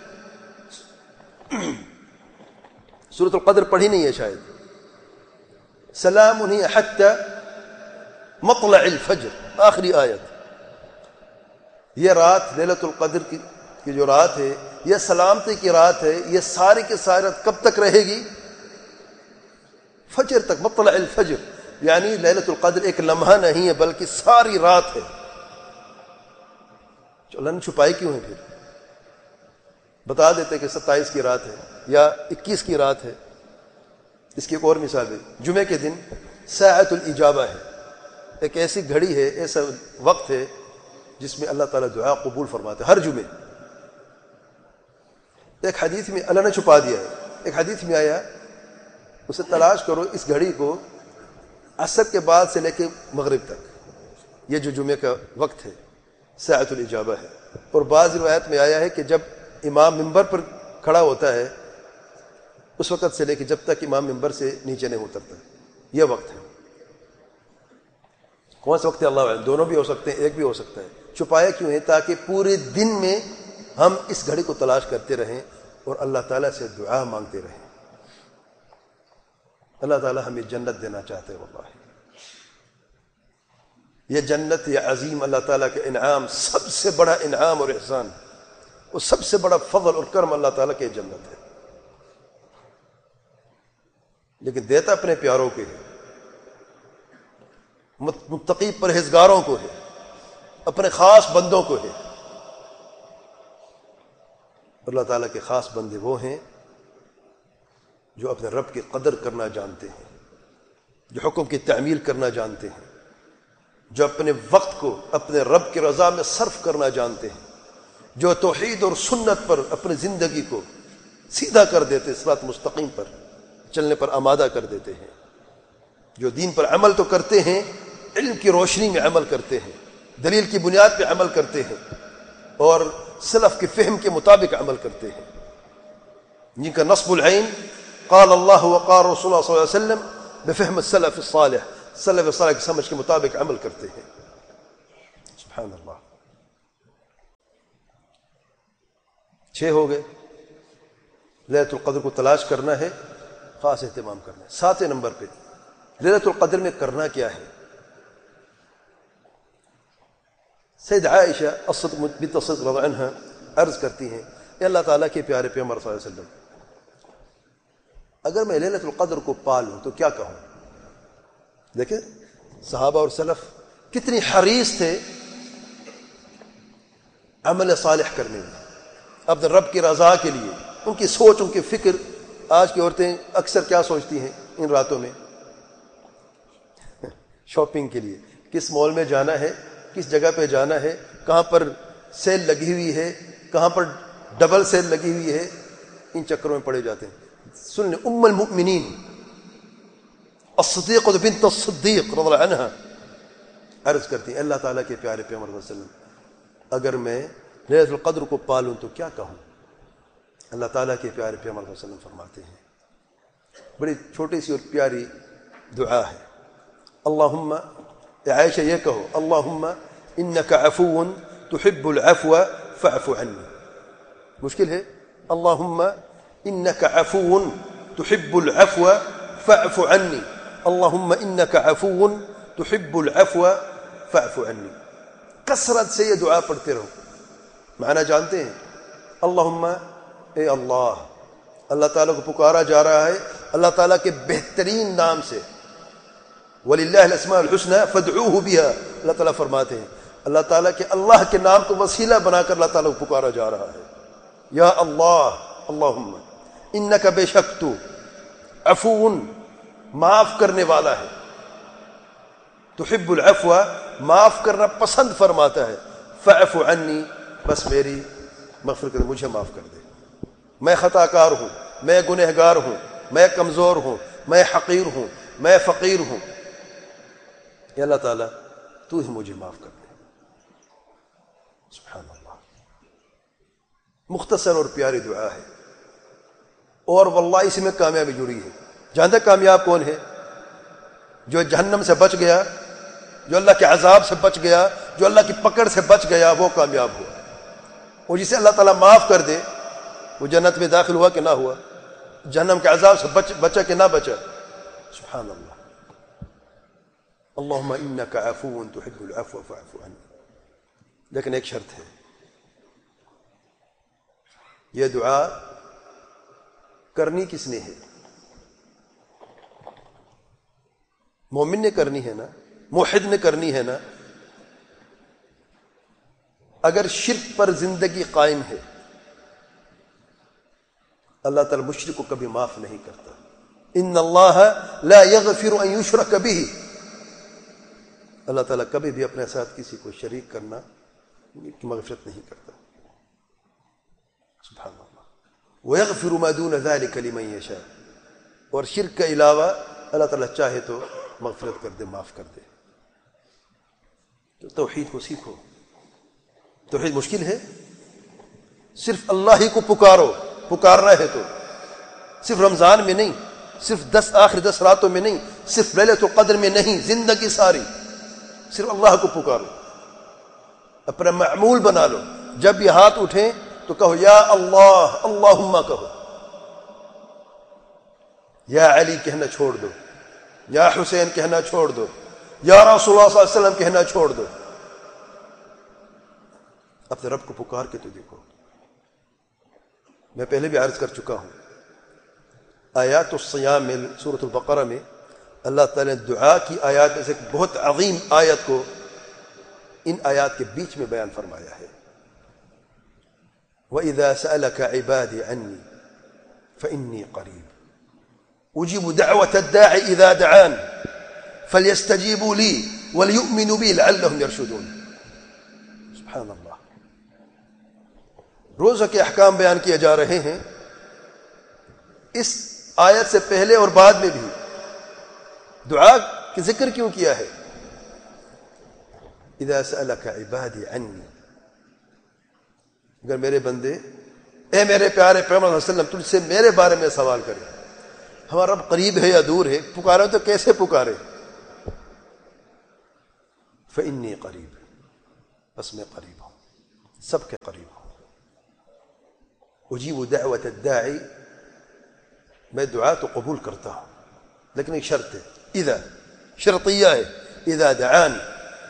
سورۃ القدر پڑھی نہیں ہے شاید. سلام ہی حتی مطلع الفجر، آخری آیت. یہ رات لیلۃ القدر کی کی جو رات ہے یہ سلامتی کی رات ہے. یہ ساری کی ساری رات کب تک رہے گی؟ فجر تک. مطلع الفجر یعنی لیلۃ القدر ایک لمحہ نہیں ہے بلکہ ساری رات ہے. اللہ نے چھپائی کیوں ہے؟ پھر بتا دیتے کہ ستائیس کی رات ہے یا اکیس کی رات ہے. اس کی ایک اور مثال ہے. جمعے کے دن ساعۃ الاجابہ ہے، ایک ایسی گھڑی ہے، ایسا وقت ہے جس میں اللہ تعالیٰ دعا قبول فرماتے ہر جمعے. ایک حدیث میں اللہ نے چھپا دیا ہے. ایک حدیث میں آیا اسے تلاش کرو اس گھڑی کو عصر کے بعد سے لے کے مغرب تک. یہ جو جمعے کا وقت ہے ساعۃ الاجابہ ہے. اور بعض روایت میں آیا ہے کہ جب امام منبر پر کھڑا ہوتا ہے اس وقت سے لے کے جب تک امام منبر سے نیچے نہیں اترتا یہ وقت ہے. کون سا وقت ہے اللہ علیہ؟ دونوں بھی ہو سکتے ہیں، ایک بھی ہو سکتا ہے. چھپایا کیوں ہے؟ تاکہ پورے دن میں ہم اس گھڑی کو تلاش کرتے رہیں اور اللہ تعالیٰ سے دعا مانگتے رہیں. اللہ تعالیٰ ہمیں جنت دینا چاہتے ہیں. واللہ یہ جنت، یہ عظیم اللہ تعالیٰ کے انعام، سب سے بڑا انعام اور احسان اور سب سے بڑا فضل اور کرم اللہ تعالیٰ کے جنت ہے. لیکن دیتا اپنے پیاروں کے ہے، متقی پرہیزگاروں کو ہے، اپنے خاص بندوں کو ہے. اللہ تعالیٰ کے خاص بندے وہ ہیں جو اپنے رب کی قدر کرنا جانتے ہیں، جو حکم کی تعمیل کرنا جانتے ہیں، جو اپنے وقت کو اپنے رب کی رضا میں صرف کرنا جانتے ہیں، جو توحید اور سنت پر اپنی زندگی کو سیدھا کر دیتے، صراط مستقیم پر چلنے پر آمادہ کر دیتے ہیں، جو دین پر عمل تو کرتے ہیں، علم کی روشنی میں عمل کرتے ہیں، دلیل کی بنیاد پہ عمل کرتے ہیں اور سلف کے فہم کے مطابق عمل کرتے ہیں، جن کا نصب العین قال اللہ وقال رسول اللہ صلی اللہ علیہ وسلم بفہم السلف الصالح، سلف صالح کی سمجھ کے مطابق عمل کرتے ہیں. سبحان اللہ. چھ ہو گئے. لیلۃ القدر کو تلاش کرنا ہے، خاص اہتمام کرنا ہے. ساتویں نمبر پہ لیلۃ القدر میں کرنا کیا ہے؟ سید عائشہ الصدیقہ بنت الصدیق رضی اللہ عنہا عرض کرتی ہیں، اے اللہ تعالیٰ کے پیارے پیغمبر صلی اللہ علیہ وسلم، اگر میں لیلۃ القدر کو پا لوں تو کیا کہوں؟ دیکھیں صحابہ اور سلف کتنی حریص تھے عمل صالح کرنے میں، اپنے رب کی رضا کے لیے. ان کی سوچ، ان کی فکر. آج کی عورتیں اکثر کیا سوچتی ہیں ان راتوں میں؟ شاپنگ کے لیے کس مال میں جانا ہے، کس جگہ پہ جانا ہے، کہاں پر سیل لگی ہوئی ہے، کہاں پر ڈبل سیل لگی ہوئی ہے، ان چکروں میں پڑے جاتے ہیں. سن لیں ام المؤمنین الصدیقہ بنت الصدیق رضی اللہ عنہا عرض کرتی ہیں، اللہ تعالیٰ کے پیارے پیغمبر صلی اللہ علیہ وسلم، اگر میں لیلۃ القدر کو پالوں تو کیا کہوں؟ اللہ تعالیٰ کے پیارے پیغمبر صلی اللہ علیہ وسلم فرماتے ہیں، بڑی چھوٹی سی اور پیاری دعا ہے. اللہم، اے عائشہ یہ کہو، اللہم انک عفو تحب العفو فاعف عنی. مشکل ہے. اللہم انک عفو تحب العفو فاعف عنی. اللہم انک عفو تحب العفو فاعف عنی. کثرت سے یہ دعا پڑھتے رہو. معنی جانتے ہیں؟ اللہم، اے اللہ، اللہ تعالیٰ کو پکارا جا رہا ہے اللہ تعالیٰ کے بہترین نام سے. وَلِلَّهِ الْأَسْمَاءُ الْحُسْنَى فَادْعُوهُ بِهَا. اللہ تعالیٰ فرماتے ہیں اللہ تعالیٰ کے اللہ کے نام کو وسیلہ بنا کر اللہ تعالیٰ کو پکارا جا رہا ہے. یا اللہ، اللہم انک، بے شک تو، عفو، معاف کرنے والا ہے، تحب العفو، معاف کرنا پسند فرماتا ہے، فاعف عنی، بس میری مغفرت کر، مجھے معاف کر دے. میں خطا کار ہوں، میں گنہگار ہوں، میں کمزور ہوں، میں حقیر ہوں، میں فقیر ہوں. اے اللہ تعالیٰ تو ہی مجھے معاف کر دے. سبحان اللہ. مختصر اور پیاری دعا ہے، اور واللہ اسی میں کامیابی جڑی ہے. جانتے کامیاب کون ہے؟ جو جہنم سے بچ گیا، جو اللہ کے عذاب سے بچ گیا، جو اللہ کی پکڑ سے بچ گیا، وہ کامیاب ہوا. اور جسے اللہ تعالیٰ معاف کر دے وہ جنت میں داخل ہوا کہ نہ ہوا، جہنم کے عذاب سے بچ بچا کہ نہ بچا. سبحان اللہ. اللہم انک عفو تحب العفو فاعف عنی. لیکن ایک شرط ہے، یہ دعا کرنی کس نے ہے؟ مومن نے کرنی ہے نا، موحد نے کرنی ہے نا. اگر شرک پر زندگی قائم ہے اللہ تعالی مشرک کو کبھی معاف نہیں کرتا. ان اللہ لا یغفر ان یشرک بہ. اللہ تعالیٰ کبھی بھی اپنے ساتھ کسی کو شریک کرنا کی مغفرت نہیں کرتا. سبحان اللہ. وَيَغْفِرُ مَا دُونَ ذَلِكَ لِمَن يَشَاءُ. اور شرک کے علاوہ اللہ تعالیٰ چاہے تو مغفرت کر دے، معاف کر دے. تو توحید کو سیکھو. توحید مشکل ہے، صرف اللہ ہی کو پکارو. پکارنا ہے تو صرف رمضان میں نہیں، صرف دس آخر دس راتوں میں نہیں، صرف لیلۃ القدر میں نہیں، زندگی ساری صرف اللہ کو پکارو. اپنا معمول بنا لو. جب یہ ہاتھ اٹھیں تو کہو یا اللہ، اللہم کہو. یا علی کہنا چھوڑ دو، یا حسین کہنا چھوڑ دو، یا رسول اللہ صلی اللہ علیہ وسلم کہنا چھوڑ دو. اپنے رب کو پکار کے تو دیکھو. میں پہلے بھی عرض کر چکا ہوں، آیات الصیام میں سورۃ البقرہ میں اللہ تعالی نے دعا کی آیات میں سے ایک بہت عظیم آیت کو ان آیات کے بیچ میں بیان فرمایا ہے. وَإِذَا سَأَلَكَ عِبَادِي عَنِّي فَإِنِّي قَرِيبٌ أُجِيبُ دَعْوَةَ الدَّاعِ إِذَا دَعَانِ فَلْيَسْتَجِيبُوا لِي وَلْيُؤْمِنُوا بِي لَعَلَّهُمْ يَرْشُدُونَ. سبحان اللہ. روزہ کے احکام بیان کیے جا رہے ہیں. اس آیت سے پہلے اور بعد میں بھی دعا کی ذکر کیوں کیا ہے؟ اذا سألك عبادی عنی، اگر میرے بندے، اے میرے پیارے پیغمبر صلی اللہ علیہ وسلم، تجھ سے میرے بارے میں سوال کرے. ہمارا رب قریب ہے یا دور ہے؟ پکارے تو کیسے پکارے؟ فإنی قریب، بس میں قریب ہوں، سب کے قریب ہوں. اجیب دعوت الداعی، میں دعا تو قبول کرتا ہوں، لیکن ایک شرط ہے، اذا شرطیہ ہے، اذا دعانی،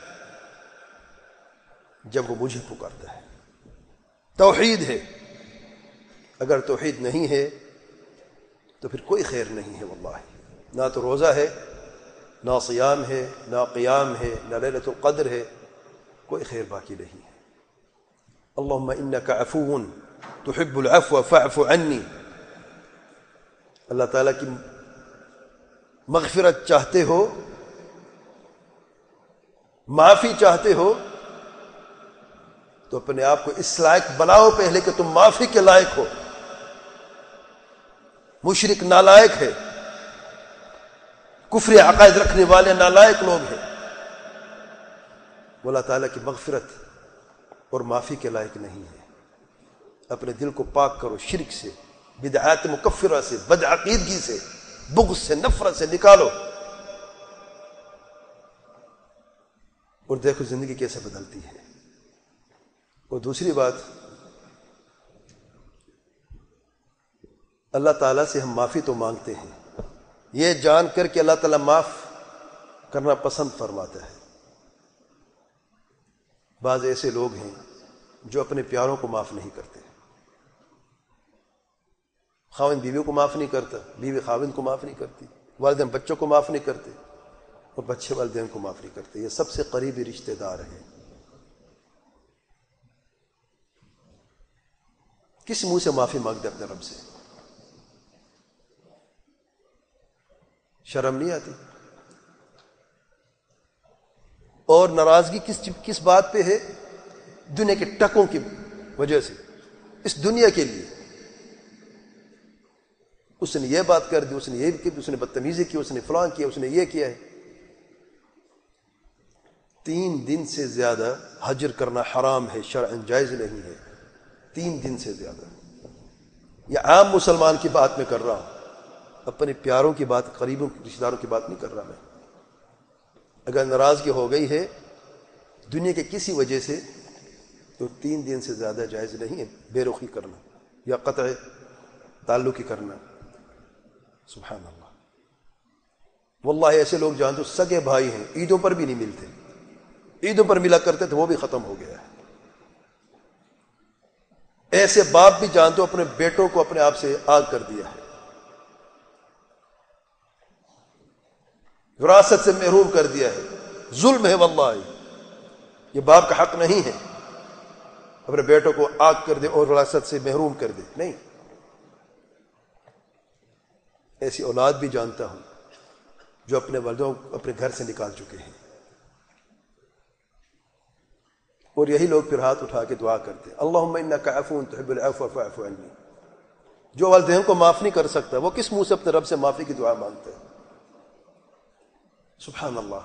جب وہ مجھے پکارتا ہے. توحید ہے، اگر توحید نہیں ہے تو پھر کوئی خیر نہیں ہے واللہ. نہ تو روزہ ہے، نہ صیام ہے، نہ قیام ہے، نہ لیلۃ القدر ہے، کوئی خیر باقی نہیں ہے. اللہم انک عفو تحب العفو فاعف عنی. اللہ تعالیٰ کی مغفرت چاہتے ہو، معافی چاہتے ہو، تو اپنے آپ کو اس لائق بناؤ پہلے کہ تم معافی کے لائق ہو. مشرک نالائق ہے، کفر عقائد رکھنے والے نالائق لوگ ہیں، وہ اللہ تعالیٰ کی مغفرت اور معافی کے لائق نہیں ہے. اپنے دل کو پاک کرو شرک سے، بدعات مکفرہ سے، بدعقیدگی سے، بغض سے، نفرت سے نکالو، اور دیکھو زندگی کیسے بدلتی ہے. اور دوسری بات، اللہ تعالیٰ سے ہم معافی تو مانگتے ہیں، یہ جان کر کہ اللہ تعالیٰ معاف کرنا پسند فرماتا ہے. بعض ایسے لوگ ہیں جو اپنے پیاروں کو معاف نہیں کرتے. خاوند بیوی کو معاف نہیں کرتا، بیوی خاوند کو معاف نہیں کرتی، والدین بچوں کو معاف نہیں کرتے، اور بچے والدین کو معاف نہیں کرتے. یہ سب سے قریبی رشتہ دار ہیں. کس منہ سے معافی مانگتے اپنے رب سے؟ شرم نہیں آتی؟ اور ناراضگی کس کس بات پہ ہے؟ دنیا کے ٹکوں کی وجہ سے. اس دنیا کے لیے اس نے یہ بات کر دی، اس نے یہ کی، اس نے بدتمیزی کی، اس نے فلان کیا، اس نے یہ کیا ہے. تین دن سے زیادہ حجر کرنا حرام ہے، شرعاً جائز نہیں ہے. تین دن سے زیادہ. یہ عام مسلمان کی بات میں کر رہا ہوں، اپنے پیاروں کی بات، قریبوں رشتہ داروں کی بات نہیں کر رہا میں. اگر ناراضگی ہو گئی ہے دنیا کے کسی وجہ سے تو تین دن سے زیادہ جائز نہیں ہے بے رخی کرنا یا قطع تعلقی کرنا. سبحان اللہ. واللہ ایسے لوگ جانتے سگے بھائی ہیں، عیدوں پر بھی نہیں ملتے، عیدوں پر ملا کرتے تھے، وہ بھی ختم ہو گیا ہے. ایسے باپ بھی جانتے اپنے بیٹوں کو اپنے آپ سے آگ کر دیا ہے، وراثت سے محروم کر دیا ہے. ظلم ہے واللہ، یہ باپ کا حق نہیں ہے اپنے بیٹوں کو آگ کر دے اور وراثت سے محروم کر دے. نہیں، ایسی اولاد بھی جانتا ہوں جو اپنے والدوں کو اپنے گھر سے نکال چکے ہیں. اور یہی لوگ پھر ہاتھ اٹھا کے دعا کرتے ہیں، اللہم انک عفو تحب العفو فاعف عنی. جو والدین کو معاف نہیں کر سکتا وہ کس منہ سے اپنے رب سے معافی کی دعا مانگتا ہے؟ سبحان اللہ.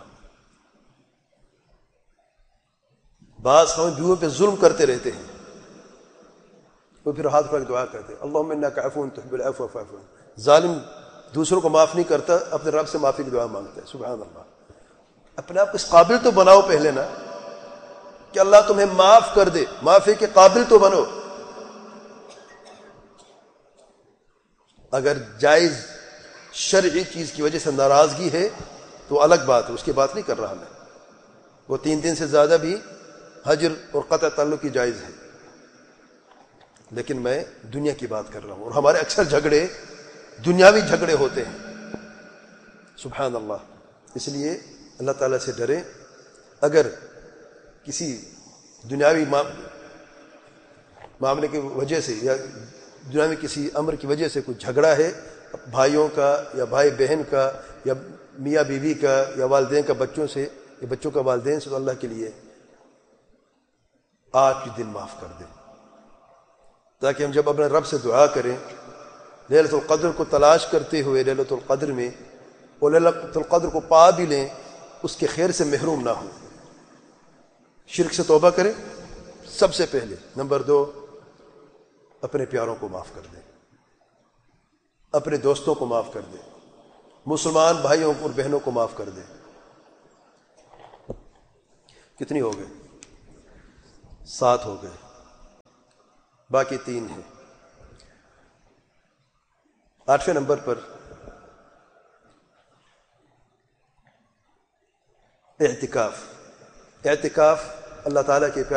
بعض ہم بیویوں پہ ظلم کرتے رہتے ہیں، وہ پھر ہاتھ اٹھا کے دعا کرتے ہیں، اللہم انک عفو تحب العفو فاعف عنی. ظالم دوسروں کو معاف نہیں کرتا، اپنے رب سے معافی کی دعا مانگتا ہے. سبحان اللہ. اپنے آپ کو اس قابل تو بناؤ پہلے نا کہ اللہ تمہیں معاف کر دے، معافی کے قابل تو بنو. اگر جائز شرعی چیز کی وجہ سے ناراضگی ہے تو الگ بات ہے، اس کی بات نہیں کر رہا میں. وہ تین دن سے زیادہ بھی حجر اور قطع تعلق کی جائز ہے، لیکن میں دنیا کی بات کر رہا ہوں. اور ہمارے اکثر جھگڑے دنیاوی جھگڑے ہوتے ہیں. سبحان اللہ. اس لیے اللہ تعالیٰ سے ڈریں. اگر کسی دنیاوی معاملے کی وجہ سے یا دنیاوی کسی امر کی وجہ سے کوئی جھگڑا ہے، بھائیوں کا یا بھائی بہن کا یا میاں بیوی کا یا والدین کا بچوں سے یا بچوں کا والدین سے، تو اللہ کے لیے آج کے دن معاف کر دیں، تاکہ ہم جب اپنے رب سے دعا کریں لیلۃ القدر کو تلاش کرتے ہوئے لیلۃ القدر میں، اور لیلۃ القدر کو پا بھی لیں، اس کے خیر سے محروم نہ ہوں. شرک سے توبہ کریں سب سے پہلے. نمبر دو، اپنے پیاروں کو معاف کر دیں، اپنے دوستوں کو معاف کر دیں، مسلمان بھائیوں اور بہنوں کو معاف کر دیں. کتنی ہو گئے؟ سات ہو گئے، باقی تین ہیں۔ آٹھویں نمبر پر اعتکاف۔ اعتکاف اللہ تعالیٰ کے پیارے